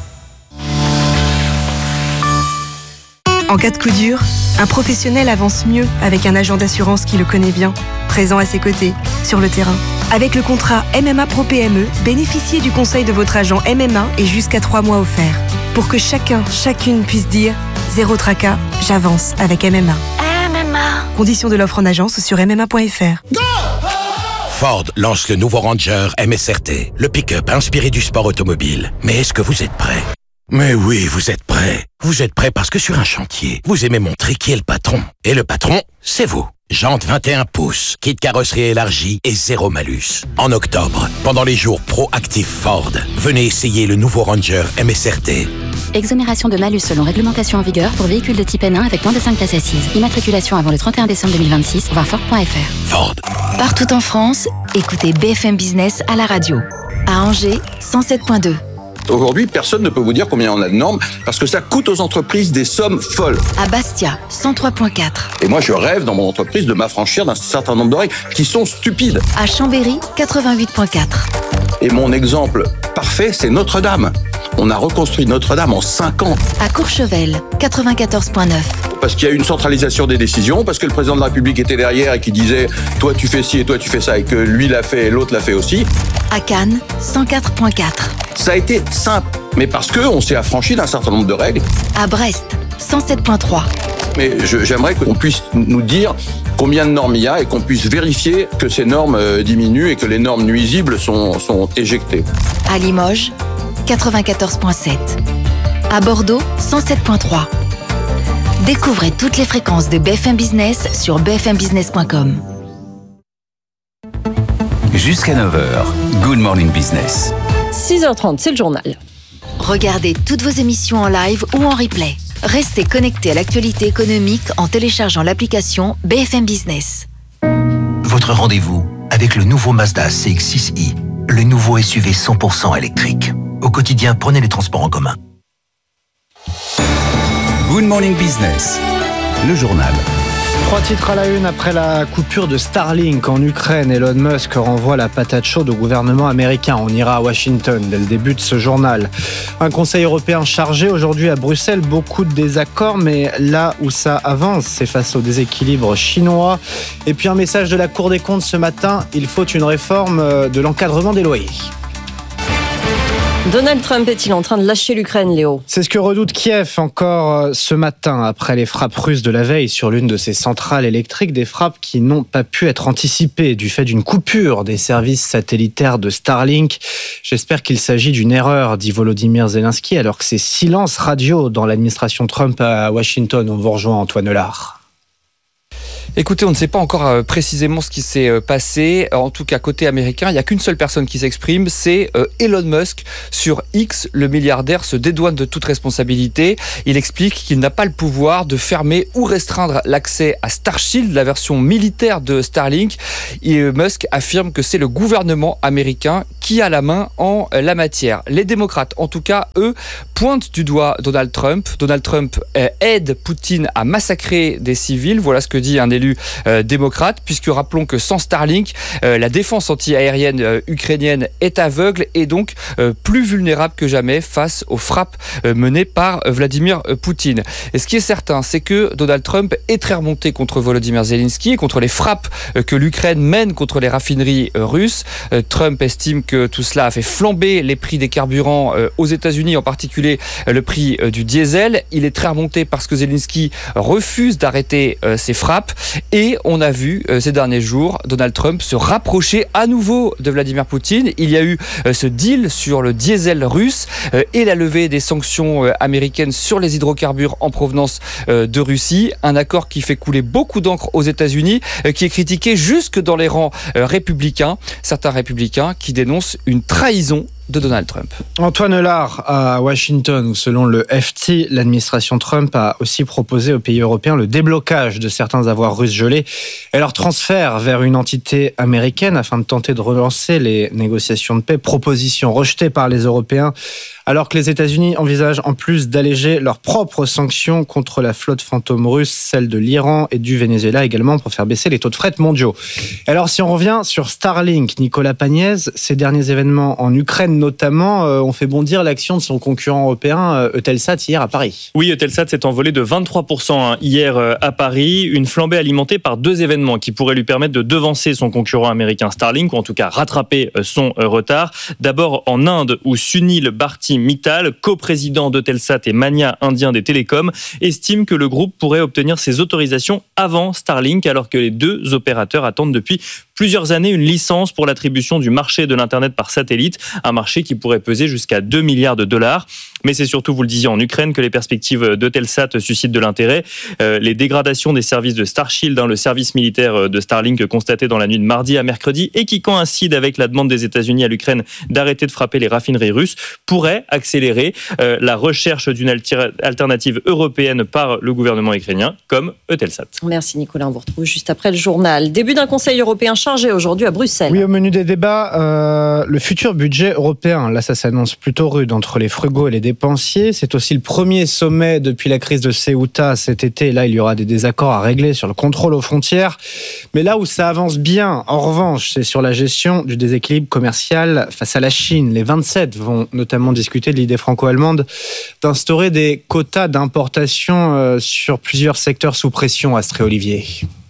En cas de coup dur, un professionnel avance mieux avec un agent d'assurance qui le connaît bien, présent à ses côtés, sur le terrain. Avec le contrat MMA Pro PME, bénéficiez du conseil de votre agent MMA et jusqu'à 3 mois offerts. Pour que chacune puisse dire « Zéro tracas, j'avance avec MMA ». MMA. Conditions de l'offre en agence sur MMA.fr. Ford lance le nouveau Ranger MSRT, le pick-up inspiré du sport automobile. Mais est-ce que vous êtes prêts ? Mais oui, vous êtes prêts. Vous êtes prêts parce que sur un chantier, vous aimez montrer qui est le patron. Et le patron, c'est vous. Jantes 21 pouces, kit carrosserie élargie et zéro malus. En octobre, pendant les jours pro-actifs Ford, venez essayer le nouveau Ranger MSRT. Exonération de malus selon réglementation en vigueur pour véhicules de type N1 avec moins de 5 places assises. Immatriculation avant le 31 décembre 2026, voir Ford.fr. Ford. Partout en France, écoutez BFM Business à la radio. À Angers, 107.2. Aujourd'hui, personne ne peut vous dire combien on a de normes parce que ça coûte aux entreprises des sommes folles. À Bastia, 103.4. Et moi, je rêve dans mon entreprise de m'affranchir d'un certain nombre de règles qui sont stupides. À Chambéry, 88.4. Et mon exemple parfait, c'est Notre-Dame. On a reconstruit Notre-Dame en 5 ans. À Courchevel, 94.9. Parce qu'il y a eu une centralisation des décisions, parce que le président de la République était derrière et qui disait « toi tu fais ci et toi tu fais ça » et que lui l'a fait et l'autre l'a fait aussi. À Cannes, 104.4. Ça a été simple, mais parce qu'on s'est affranchi d'un certain nombre de règles. À Brest, 107.3. Mais j'aimerais qu'on puisse nous dire combien de normes il y a et qu'on puisse vérifier que ces normes diminuent et que les normes nuisibles sont éjectées. À Limoges, 94.7. À Bordeaux, 107.3. Découvrez toutes les fréquences de BFM Business sur bfmbusiness.com. Jusqu'à 9h, Good Morning Business. 6h30, c'est le journal. Regardez toutes vos émissions en live ou en replay. Restez connectés à l'actualité économique en téléchargeant l'application BFM Business. Votre rendez-vous avec le nouveau Mazda CX-6i, le nouveau SUV 100% électrique. Au quotidien, prenez les transports en commun. Good Morning Business, le journal. 3 titres à la une après la coupure de Starlink en Ukraine. Elon Musk renvoie la patate chaude au gouvernement américain. On ira à Washington dès le début de ce journal. Un conseil européen chargé aujourd'hui à Bruxelles. Beaucoup de désaccords, mais là où ça avance, c'est face au déséquilibre chinois. Et puis un message de la Cour des comptes ce matin. Il faut une réforme de l'encadrement des loyers. Donald Trump est-il en train de lâcher l'Ukraine, Léo ? C'est ce que redoute Kiev encore ce matin après les frappes russes de la veille sur l'une de ses centrales électriques, des frappes qui n'ont pas pu être anticipées du fait d'une coupure des services satellitaires de Starlink. J'espère qu'il s'agit d'une erreur, dit Volodymyr Zelensky, alors que c'est silence radio dans l'administration Trump à Washington. On vous rejoint, Antoine Lard. Écoutez, on ne sait pas encore précisément ce qui s'est passé. En tout cas, côté américain, il n'y a qu'une seule personne qui s'exprime, c'est Elon Musk. Sur X, le milliardaire se dédouane de toute responsabilité. Il explique qu'il n'a pas le pouvoir de fermer ou restreindre l'accès à Starshield, la version militaire de Starlink. Et Musk affirme que c'est le gouvernement américain qui a la main en la matière. Les démocrates, en tout cas, eux, pointent du doigt Donald Trump. Donald Trump aide Poutine à massacrer des civils. Voilà ce que dit un élu démocrate, puisque rappelons que sans Starlink, la défense anti-aérienne ukrainienne est aveugle et donc plus vulnérable que jamais face aux frappes menées par Vladimir Poutine. Et ce qui est certain, c'est que Donald Trump est très remonté contre Volodymyr Zelensky et contre les frappes que l'Ukraine mène contre les raffineries russes. Trump estime que tout cela a fait flamber les prix des carburants aux États-Unis, en particulier le prix du diesel. Il est très remonté parce que Zelensky refuse d'arrêter ces frappes. Et on a vu ces derniers jours Donald Trump se rapprocher à nouveau de Vladimir Poutine. Il y a eu ce deal sur le diesel russe et la levée des sanctions américaines sur les hydrocarbures en provenance de Russie. Un accord qui fait couler beaucoup d'encre aux États-Unis, qui est critiqué jusque dans les rangs républicains. Certains républicains qui dénoncent une trahison de Donald Trump. Antoine Lard à Washington, où selon le FT, l'administration Trump a aussi proposé aux pays européens le déblocage de certains avoirs russes gelés et leur transfert vers une entité américaine afin de tenter de relancer les négociations de paix, proposition rejetée par les Européens, alors que les États-Unis envisagent en plus d'alléger leurs propres sanctions contre la flotte fantôme russe, celle de l'Iran et du Venezuela également, pour faire baisser les taux de fret mondiaux. Alors si on revient sur Starlink, Nicolas Pagnès, ces derniers événements en Ukraine notamment ont fait bondir l'action de son concurrent européen Eutelsat hier à Paris. Oui, Eutelsat s'est envolé de 23% hier à Paris, une flambée alimentée par deux événements qui pourraient lui permettre de devancer son concurrent américain Starlink, ou en tout cas rattraper son retard. D'abord en Inde, où Sunil Bharti Mittal, coprésident d'Eutelsat et mania indien des télécoms, estime que le groupe pourrait obtenir ses autorisations avant Starlink, alors que les deux opérateurs attendent depuis plusieurs années une licence pour l'attribution du marché de l'Internet par satellite, un marché qui pourrait peser jusqu'à 2 milliards de dollars. Mais c'est surtout, vous le disiez, en Ukraine que les perspectives d'Eutelsat suscitent de l'intérêt. Les dégradations des services de Starshield, le service militaire de Starlink constaté dans la nuit de mardi à mercredi et qui coïncide avec la demande des États-Unis à l'Ukraine d'arrêter de frapper les raffineries russes, pourrait accélérer la recherche d'une alternative européenne par le gouvernement ukrainien, comme Eutelsat. Merci Nicolas, on vous retrouve juste après le journal. Début d'un conseil européen chargé aujourd'hui à Bruxelles. Oui, au menu des débats, le futur budget européen. Là, ça s'annonce plutôt rude entre les frugaux et les dépensiers. C'est aussi le premier sommet depuis la crise de Ceuta cet été. Là, il y aura des désaccords à régler sur le contrôle aux frontières. Mais là où ça avance bien, en revanche, c'est sur la gestion du déséquilibre commercial face à la Chine. Les 27 vont notamment discuter de l'idée franco-allemande d'instaurer des quotas d'importation sur plusieurs secteurs sous pression, Astrée Olivier.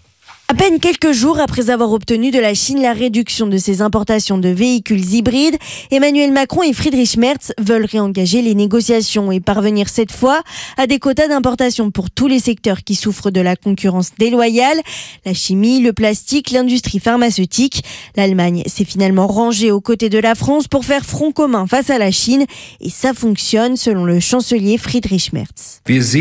À peine quelques jours après avoir obtenu de la Chine la réduction de ses importations de véhicules hybrides, Emmanuel Macron et Friedrich Merz veulent réengager les négociations et parvenir cette fois à des quotas d'importation pour tous les secteurs qui souffrent de la concurrence déloyale, la chimie, le plastique, l'industrie pharmaceutique. L'Allemagne s'est finalement rangée aux côtés de la France pour faire front commun face à la Chine et ça fonctionne selon le chancelier Friedrich Merz.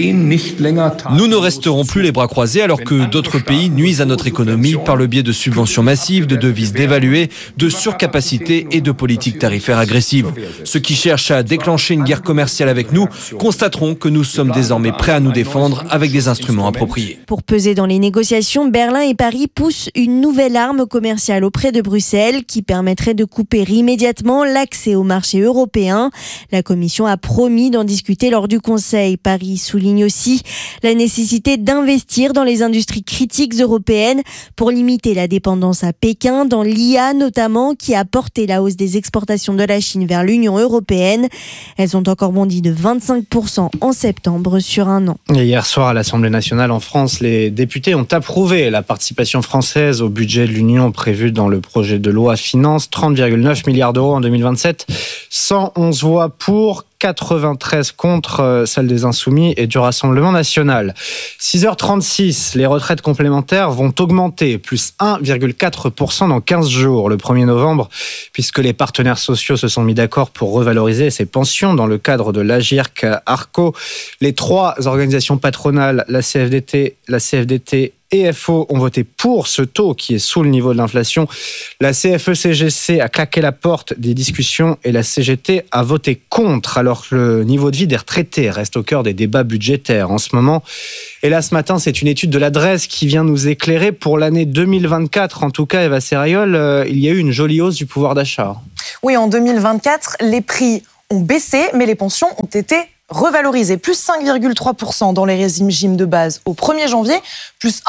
Nous ne resterons plus les bras croisés alors que d'autres pays nuisent à notre économie par le biais de subventions massives, de devises dévaluées, de surcapacités et de politiques tarifaires agressives. Ceux qui cherchent à déclencher une guerre commerciale avec nous constateront que nous sommes désormais prêts à nous défendre avec des instruments appropriés. Pour peser dans les négociations, Berlin et Paris poussent une nouvelle arme commerciale auprès de Bruxelles qui permettrait de couper immédiatement l'accès au marché européen. La Commission a promis d'en discuter lors du Conseil. Paris souligne aussi la nécessité d'investir dans les industries critiques européennes pour limiter la dépendance à Pékin, dans l'IA notamment, qui a porté la hausse des exportations de la Chine vers l'Union européenne. Elles ont encore bondi de 25% en septembre sur un an. Et hier soir à l'Assemblée nationale en France, les députés ont approuvé la participation française au budget de l'Union prévu dans le projet de loi finance, 30,9 milliards d'euros en 2027, 111 voix pour, 93 contre celle des Insoumis et du Rassemblement national. 6h36, les retraites complémentaires vont augmenter, plus 1,4% dans 15 jours, le 1er novembre, puisque les partenaires sociaux se sont mis d'accord pour revaloriser ces pensions dans le cadre de l'AGIRC-ARCO. Les trois organisations patronales, la CFDT et FO ont voté pour ce taux qui est sous le niveau de l'inflation. La CFE-CGC a claqué la porte des discussions et la CGT a voté contre, alors que le niveau de vie des retraités reste au cœur des débats budgétaires en ce moment. Et là, ce matin, c'est une étude de l'adresse qui vient nous éclairer pour l'année 2024. En tout cas, Eva Serrayol, il y a eu une jolie hausse du pouvoir d'achat. Oui, en 2024, les prix ont baissé, mais les pensions ont été revalorisé, plus 5,3% dans les régimes de base au 1er janvier, plus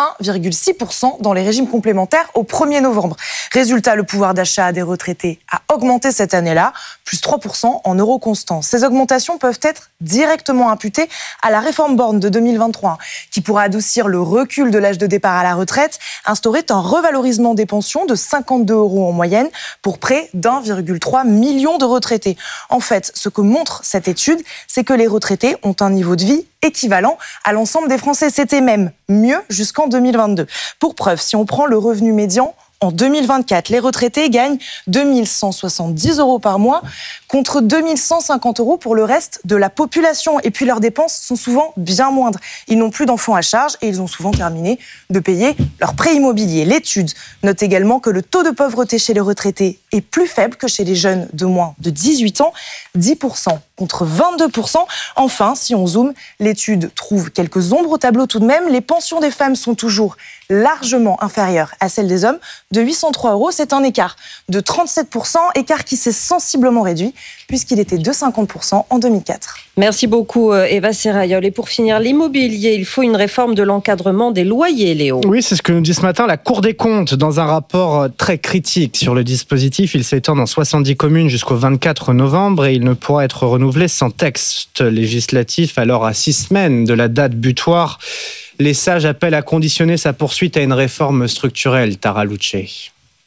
1,6% dans les régimes complémentaires au 1er novembre. Résultat, le pouvoir d'achat des retraités a augmenté cette année-là, plus 3% en euros constants. Ces augmentations peuvent être directement imputées à la réforme Borne de 2023, qui pourra adoucir le recul de l'âge de départ à la retraite, instaurer un revalorisement des pensions de 52 € en moyenne pour près d'1,3 million de retraités. En fait, ce que montre cette étude, c'est que les retraités ont un niveau de vie équivalent à l'ensemble des Français. C'était même mieux jusqu'en 2022. Pour preuve, si on prend le revenu médian, en 2024, les retraités gagnent 2 170 € par mois contre 2 150 € pour le reste de la population. Et puis leurs dépenses sont souvent bien moindres. Ils n'ont plus d'enfants à charge et ils ont souvent terminé de payer leur prêt immobilier. L'étude note également que le taux de pauvreté chez les retraités est plus faible que chez les jeunes de moins de 18 ans, 10% contre 22%. Enfin, si on zoome, l'étude trouve quelques ombres au tableau tout de même. Les pensions des femmes sont toujours largement inférieures à celles des hommes, de 803 €. C'est un écart de 37%, écart qui s'est sensiblement réduit puisqu'il était de 50% en 2004. Merci beaucoup Eva Serrayol. Et pour finir, l'immobilier, il faut une réforme de l'encadrement des loyers, Léo. Oui, c'est ce que nous dit ce matin la Cour des comptes dans un rapport très critique sur le dispositif. Il s'étend dans 70 communes jusqu'au 24 novembre et il ne pourra être renouvelé sans texte législatif, alors à 6 semaines de la date butoir. Les sages appellent à conditionner sa poursuite à une réforme structurelle, Tara Luce.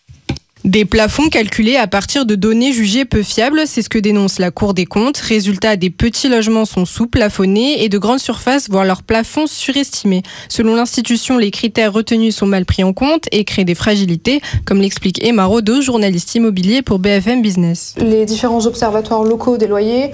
Des plafonds calculés à partir de données jugées peu fiables, c'est ce que dénonce la Cour des comptes. Résultat, des petits logements sont sous-plafonnés et de grandes surfaces voient leurs plafonds surestimés. Selon l'institution, les critères retenus sont mal pris en compte et créent des fragilités, comme l'explique Emma Rodeau, journaliste immobilier pour BFM Business. Les différents observatoires locaux des loyers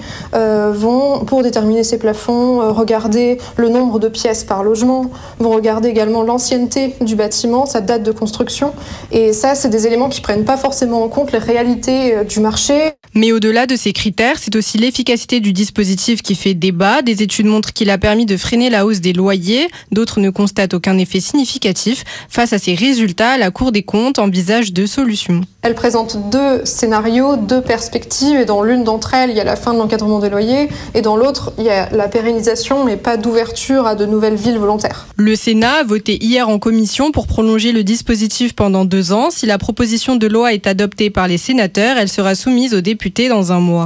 vont, pour déterminer ces plafonds, regarder le nombre de pièces par logement, vont regarder également l'ancienneté du bâtiment, sa date de construction. Et ça, c'est des éléments qui prennent pas forcément en compte les réalités du marché. Mais au-delà de ces critères, c'est aussi l'efficacité du dispositif qui fait débat. Des études montrent qu'il a permis de freiner la hausse des loyers. D'autres ne constatent aucun effet significatif. Face à ces résultats, la Cour des comptes envisage 2 solutions. Elle présente 2 scénarios, 2 perspectives, et dans l'une d'entre elles, il y a la fin de l'encadrement des loyers, et dans l'autre, il y a la pérennisation, mais pas d'ouverture à de nouvelles villes volontaires. Le Sénat a voté hier en commission pour prolonger le dispositif pendant 2 ans. Si la proposition de loi est adoptée par les sénateurs, elle sera soumise aux députés dans un mois.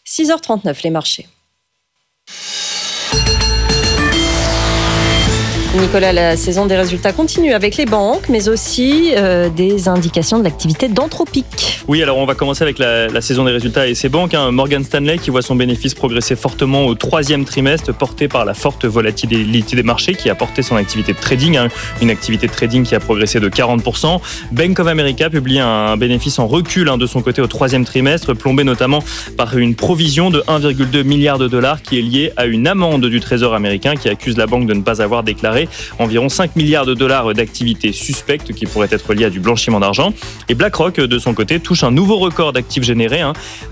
6h39, les marchés. puis Nicolas, la saison des résultats continue avec les banques, mais aussi des indications de l'activité d'Anthropic. Oui, alors on va commencer avec la saison des résultats et ses banques. Morgan Stanley qui voit son bénéfice progresser fortement au 3e trimestre, porté par la forte volatilité des marchés qui a porté son activité de trading, une activité de trading qui a progressé de 40%. Bank of America publie un bénéfice en recul de son côté au 3e trimestre, plombé notamment par une provision de 1,2 milliard de dollars qui est liée à une amende du Trésor américain qui accuse la banque de ne pas avoir déclaré environ 5 milliards de dollars d'activités suspectes qui pourraient être liées à du blanchiment d'argent. Et BlackRock, de son côté, touche un nouveau record d'actifs générés,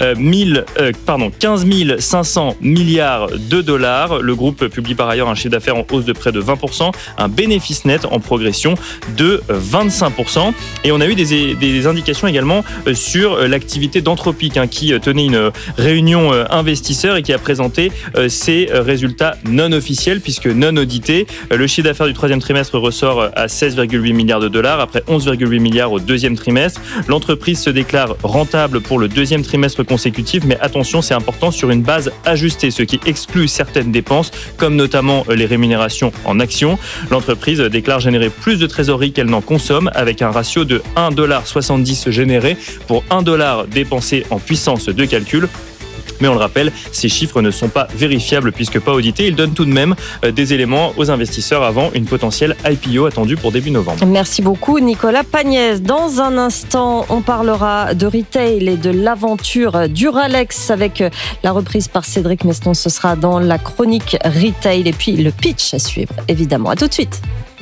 15 500 milliards de dollars. Le groupe publie par ailleurs un chiffre d'affaires en hausse de près de 20%, un bénéfice net en progression de 25%. Et on a eu des indications également sur l'activité d'Anthropic qui tenait une réunion investisseurs et qui a présenté ses résultats non officiels puisque non audités. Le chiffre d'affaires du 3e trimestre ressort à 16,8 milliards de dollars après 11,8 milliards au 2e trimestre. L'entreprise se déclare rentable pour le 2e trimestre consécutif, mais attention, c'est important, sur une base ajustée, ce qui exclut certaines dépenses comme notamment les rémunérations en actions. L'entreprise déclare générer plus de trésorerie qu'elle n'en consomme avec un ratio de 1,70$ généré pour 1 dollar dépensé en puissance de calcul. Mais on le rappelle, ces chiffres ne sont pas vérifiables puisque pas audités. Ils donnent tout de même des éléments aux investisseurs avant une potentielle IPO attendue pour début novembre. Merci beaucoup Nicolas Pagnès. Dans un instant, on parlera de retail et de l'aventure Duralex avec la reprise par Cédric Meston. Ce sera dans la chronique retail et puis le pitch à suivre, évidemment. À tout de suite.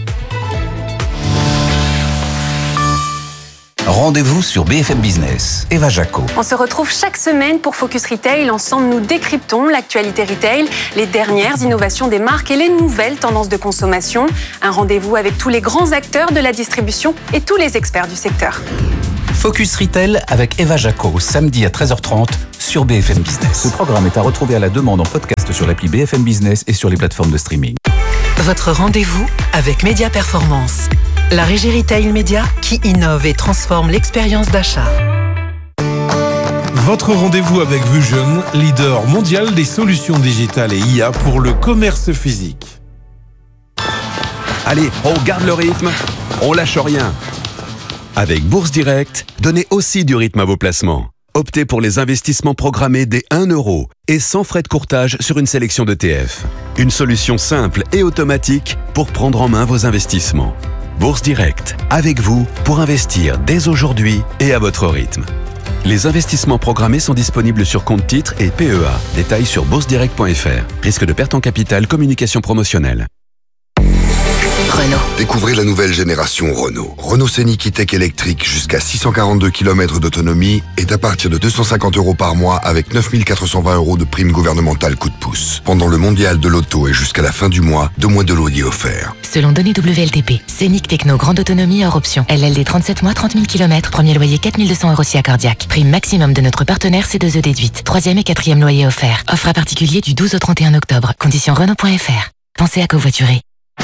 Rendez-vous sur BFM Business. Eva Jaco. On se retrouve chaque semaine pour Focus Retail. Ensemble, nous décryptons l'actualité retail, les dernières innovations des marques et les nouvelles tendances de consommation. Un rendez-vous avec tous les grands acteurs de la distribution et tous les experts du secteur. Focus Retail avec Eva Jaco, samedi à 13h30 sur BFM Business. Ce programme est à retrouver à la demande en podcast sur l'appli BFM Business et sur les plateformes de streaming. Votre rendez-vous avec Média Performance. La régie Retail Média qui innove et transforme l'expérience d'achat. Votre rendez-vous avec Vusion, leader mondial des solutions digitales et IA pour le commerce physique. Allez, on garde le rythme, on lâche rien. Avec Bourse Direct, donnez aussi du rythme à vos placements. Optez pour les investissements programmés dès 1 € et sans frais de courtage sur une sélection d'ETF. Une solution simple et automatique pour prendre en main vos investissements. Bourse Direct, avec vous pour investir dès aujourd'hui et à votre rythme. Les investissements programmés sont disponibles sur compte titres et PEA. Détails sur boursedirect.fr. Risque de perte en capital, communication promotionnelle. Renault. Découvrez la nouvelle génération Renault. Renault Scénic E-Tech électrique jusqu'à 642 km d'autonomie est à partir de 250 € par mois avec 9 420 € de prime gouvernementale coup de pouce. Pendant le mondial de l'auto et jusqu'à la fin du mois, 2 mois de loyer offerts. Selon données WLTP, Scénic Techno grande autonomie hors option. LLD 37 mois, 30 000 km, premier loyer 4 200 € si accordiaque. Prime maximum de notre partenaire C2E déduite. 3e et 4e loyer offert. Offre à particulier du 12 au 31 octobre. Conditions Renault.fr. Pensez à covoiturer.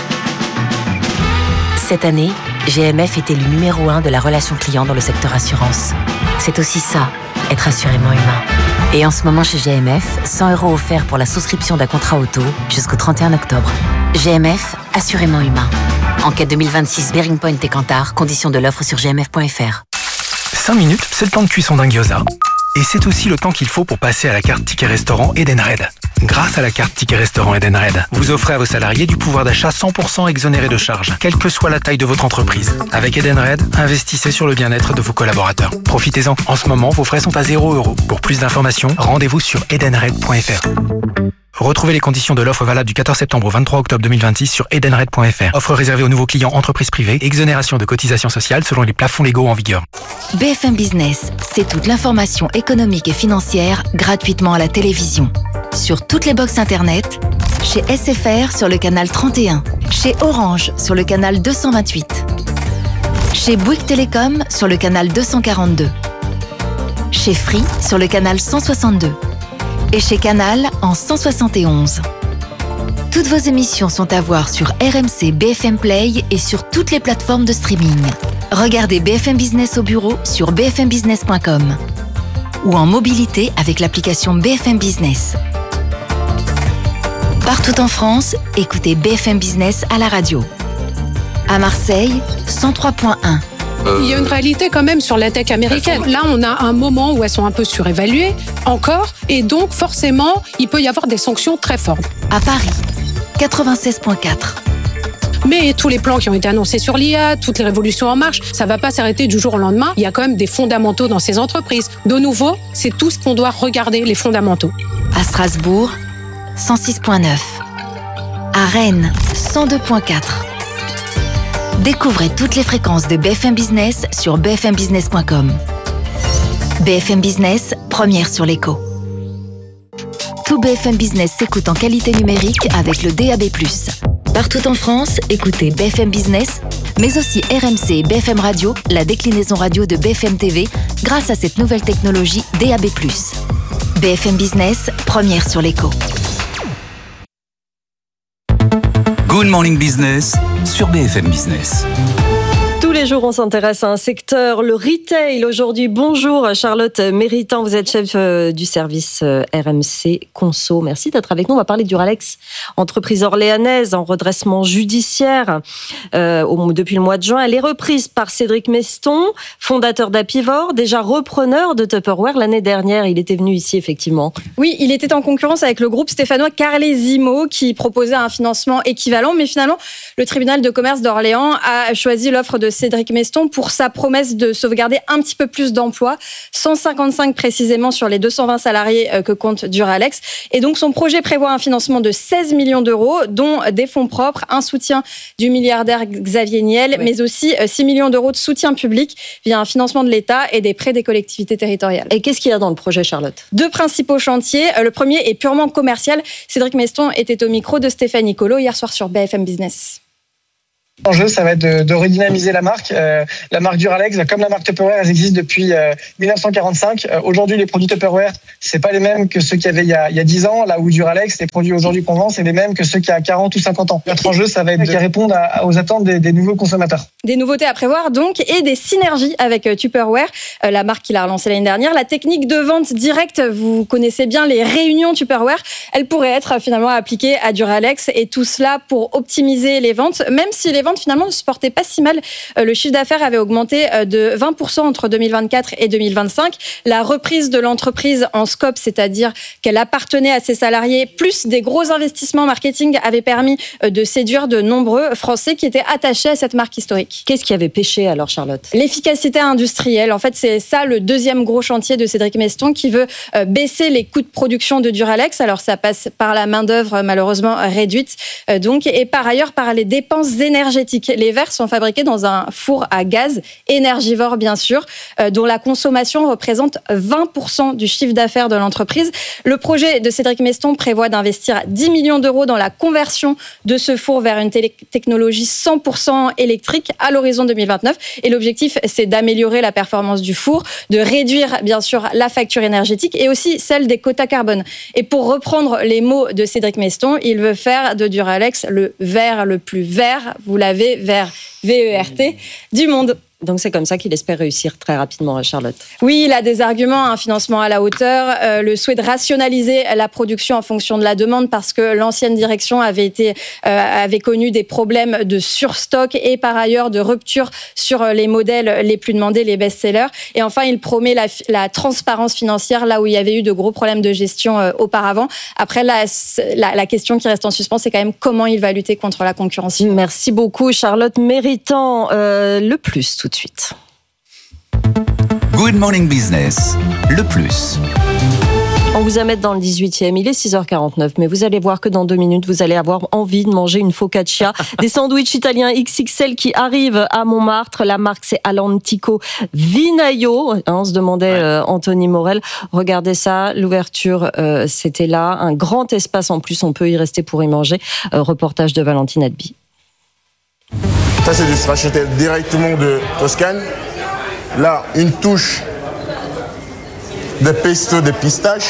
Cette année, GMF est élu numéro 1 de la relation client dans le secteur assurance. C'est aussi ça, être assurément humain. Et en ce moment chez GMF, 100 € offerts pour la souscription d'un contrat auto jusqu'au 31 octobre. GMF, assurément humain. Enquête 2026 Bearing Point et Kantar, conditions de l'offre sur gmf.fr. 5 minutes, c'est le temps de cuisson d'un gyoza. Et c'est aussi le temps qu'il faut pour passer à la carte Ticket Restaurant Edenred. Grâce à la carte Ticket Restaurant Edenred, vous offrez à vos salariés du pouvoir d'achat 100% exonéré de charges, quelle que soit la taille de votre entreprise. Avec Edenred, investissez sur le bien-être de vos collaborateurs. Profitez-en. En ce moment, vos frais sont à 0 €. Pour plus d'informations, rendez-vous sur edenred.fr. Retrouvez les conditions de l'offre valable du 14 septembre au 23 octobre 2026 sur edenred.fr. Offre réservée aux nouveaux clients entreprises privées. Exonération de cotisations sociales selon les plafonds légaux en vigueur. BFM Business, c'est toute l'information économique et financière gratuitement à la télévision. Sur toutes les box internet, chez SFR sur le canal 31, chez Orange sur le canal 228, chez Bouygues Télécom sur le canal 242, chez Free sur le canal 162 et chez Canal en 171. Toutes vos émissions sont à voir sur RMC BFM Play et sur toutes les plateformes de streaming. Regardez BFM Business au bureau sur bfmbusiness.com ou en mobilité avec l'application BFM Business. Partout en France, écoutez BFM Business à la radio. À Marseille, 103.1. Il y a une réalité quand même sur la tech américaine. Là, on a un moment où elles sont un peu surévaluées, encore, et donc forcément, il peut y avoir des sanctions très fortes. À Paris, 96.4. Mais tous les plans qui ont été annoncés sur l'IA, toutes les révolutions en marche, ça ne va pas s'arrêter du jour au lendemain. Il y a quand même des fondamentaux dans ces entreprises. De nouveau, c'est tout ce qu'on doit regarder, les fondamentaux. À Strasbourg, 106.9. À Rennes, 102.4. Découvrez toutes les fréquences de BFM Business sur bfmbusiness.com. BFM Business, première sur l'écho. Tout BFM Business s'écoute en qualité numérique avec le DAB+. Partout en France, écoutez BFM Business, mais aussi RMC et BFM Radio, la déclinaison radio de BFM TV, grâce à cette nouvelle technologie DAB+. BFM Business, première sur l'écho. Good Morning Business sur BFM Business. Tous les jours, on s'intéresse à un secteur, le retail. Aujourd'hui, bonjour Charlotte Méritant, vous êtes chef du service RMC Conso. Merci d'être avec nous. On va parler d'Uralex, entreprise orléanaise en redressement judiciaire depuis le mois de juin. Elle est reprise par Cédric Meston, fondateur d'Apivor, déjà repreneur de Tupperware l'année dernière. Il était venu ici, effectivement. Oui, il était en concurrence avec le groupe stéphanois Carlesimo qui proposait un financement équivalent. Mais finalement, le tribunal de commerce d'Orléans a choisi l'offre de Cédric Meston pour sa promesse de sauvegarder un petit peu plus d'emplois, 155 précisément sur les 220 salariés que compte Duralex. Et donc son projet prévoit un financement de 16 millions d'euros, dont des fonds propres, un soutien du milliardaire Xavier Niel, mais aussi 6 millions d'euros de soutien public via un financement de l'État et des prêts des collectivités territoriales. Et qu'est-ce qu'il y a dans le projet, Charlotte ? 2 principaux chantiers. Le premier est purement commercial. Cédric Meston était au micro de Stéphanie Colo hier soir sur BFM Business. L'enjeu, ça va être de redynamiser la marque. La marque Duralex, comme la marque Tupperware, elles existent depuis 1945. Aujourd'hui, les produits Tupperware, c'est pas les mêmes que ceux qu'il y avait il y a 10 ans. Là où Duralex, les produits aujourd'hui qu'on vend, c'est les mêmes que ceux qu'il y a 40 ou 50 ans. Notre enjeu, ça va être de répondre aux attentes des nouveaux consommateurs. Des nouveautés à prévoir donc et des synergies avec Tupperware, la marque qu'il a relancée l'année dernière. La technique de vente directe, vous connaissez bien les réunions Tupperware, elle pourrait être finalement appliquée à Duralex et tout cela pour optimiser les ventes, même si les ventes finalement ne se portaient pas si mal. Le chiffre d'affaires avait augmenté de 20% entre 2024 et 2025. La reprise de l'entreprise en scope, c'est-à-dire qu'elle appartenait à ses salariés, plus des gros investissements marketing, avait permis de séduire de nombreux Français qui étaient attachés à cette marque historique. Qu'est-ce qui avait pêché alors, Charlotte ? L'efficacité industrielle. En fait, c'est ça le deuxième gros chantier de Cédric Meston qui veut baisser les coûts de production de Duralex. Alors, ça passe par la main-d'œuvre malheureusement réduite, donc, et par ailleurs par les dépenses énergétiques. Les verres sont fabriqués dans un four à gaz, énergivore bien sûr, dont la consommation représente 20% du chiffre d'affaires de l'entreprise. Le projet de Cédric Meston prévoit d'investir 10 millions d'euros dans la conversion de ce four vers une technologie 100% électrique à l'horizon 2029. Et l'objectif, c'est d'améliorer la performance du four, de réduire bien sûr la facture énergétique et aussi celle des quotas carbone. Et pour reprendre les mots de Cédric Meston, il veut faire de Duralex le verre le plus vert, vous l'avez, vert, V-E-R-T, du monde. Donc c'est comme ça qu'il espère réussir très rapidement, Charlotte. Oui, il a des arguments, un financement à la hauteur, le souhait de rationaliser la production en fonction de la demande parce que l'ancienne direction avait connu des problèmes de surstock et par ailleurs de rupture sur les modèles les plus demandés, les best-sellers. Et enfin, il promet la transparence financière là où il y avait eu de gros problèmes de gestion auparavant. Après, la question qui reste en suspens, c'est quand même comment il va lutter contre la concurrence. Merci beaucoup, Charlotte Méritant. Le plus tout de suite. Good Morning Business, le plus. On vous a mettre dans le 18e, il est 6h49, mais vous allez voir que dans 2 minutes, vous allez avoir envie de manger une focaccia, des sandwichs italiens XXL qui arrivent à Montmartre. La marque, c'est Alantico Vinaio. On se demandait, Anthony Morel, regardez ça, l'ouverture, c'était là, un grand espace en plus, on peut y rester pour y manger. Reportage de Valentine Adby. Ça, c'est du stracciatelle directement de Toscane. Là, une touche de pesto de pistache.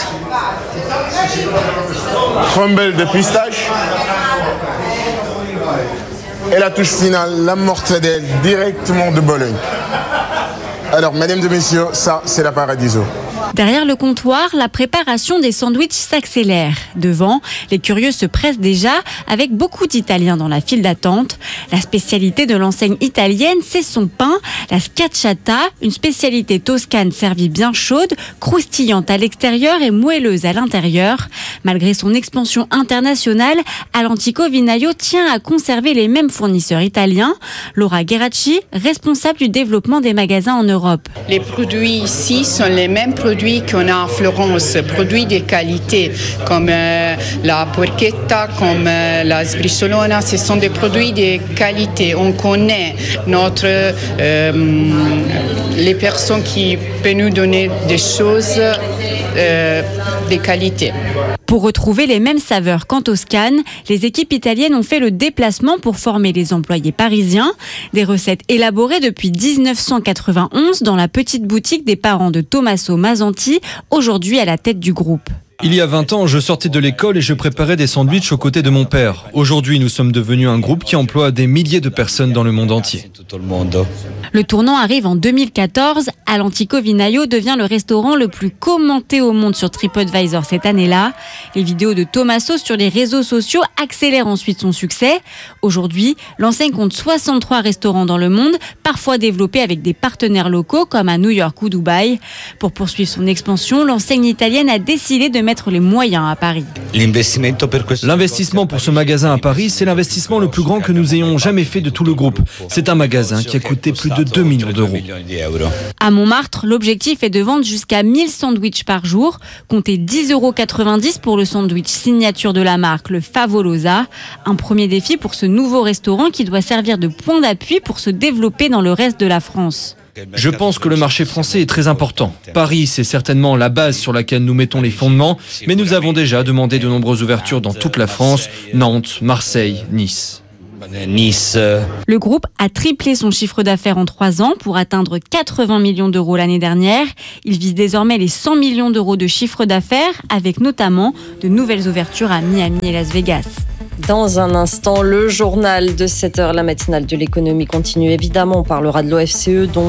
Crumble de pistache. Et la touche finale, la mortadelle directement de Bologne. Alors, mesdames et messieurs, ça, c'est la Paradiso. Derrière le comptoir, la préparation des sandwichs s'accélère. Devant, les curieux se pressent déjà avec beaucoup d'Italiens dans la file d'attente. La spécialité de l'enseigne italienne, c'est son pain, la schiacciata, une spécialité toscane servie bien chaude, croustillante à l'extérieur et moelleuse à l'intérieur. Malgré son expansion internationale, Alantico Vinaio tient à conserver les mêmes fournisseurs italiens. Laura Gheracci, responsable du développement des magasins en Europe. Les produits ici sont les mêmes produits qu'on a en Florence, produits de qualité, comme la porchetta, comme la sbrisolona. Ce sont des produits de qualité. On connaît les personnes qui peuvent nous donner des choses de qualité. Pour retrouver les mêmes saveurs qu'en Toscane, les équipes italiennes ont fait le déplacement pour former les employés parisiens. Des recettes élaborées depuis 1991 dans la petite boutique des parents de Tommaso Masanti, aujourd'hui à la tête du groupe. Il y a 20 ans, je sortais de l'école et je préparais des sandwichs aux côtés de mon père. Aujourd'hui, nous sommes devenus un groupe qui emploie des milliers de personnes dans le monde entier. Le tournant arrive en 2014. Alantico Vinaio devient le restaurant le plus commenté au monde sur TripAdvisor cette année-là. Les vidéos de Tommaso sur les réseaux sociaux accélèrent ensuite son succès. Aujourd'hui, l'enseigne compte 63 restaurants dans le monde, parfois développés avec des partenaires locaux comme à New York ou Dubaï. Pour poursuivre son expansion, l'enseigne italienne a décidé de mettre les moyens à Paris. L'investissement pour ce magasin à Paris, c'est l'investissement le plus grand que nous ayons jamais fait de tout le groupe. C'est un magasin qui a coûté plus de 2 millions d'euros. À Montmartre, l'objectif est de vendre jusqu'à 1000 sandwichs par jour. Comptez 10,90 € pour le sandwich signature de la marque, le Favolosa. Un premier défi pour ce nouveau restaurant qui doit servir de point d'appui pour se développer dans le reste de la France. Je pense que le marché français est très important. Paris, c'est certainement la base sur laquelle nous mettons les fondements, mais nous avons déjà demandé de nombreuses ouvertures dans toute la France, Nantes, Marseille, Nice. Le groupe a triplé son chiffre d'affaires en 3 ans pour atteindre 80 millions d'euros l'année dernière. Il vise désormais les 100 millions d'euros de chiffre d'affaires, avec notamment de nouvelles ouvertures à Miami et Las Vegas. Dans un instant, le journal de 7h, la matinale de l'économie continue. Évidemment, on parlera de l'OFCE, dont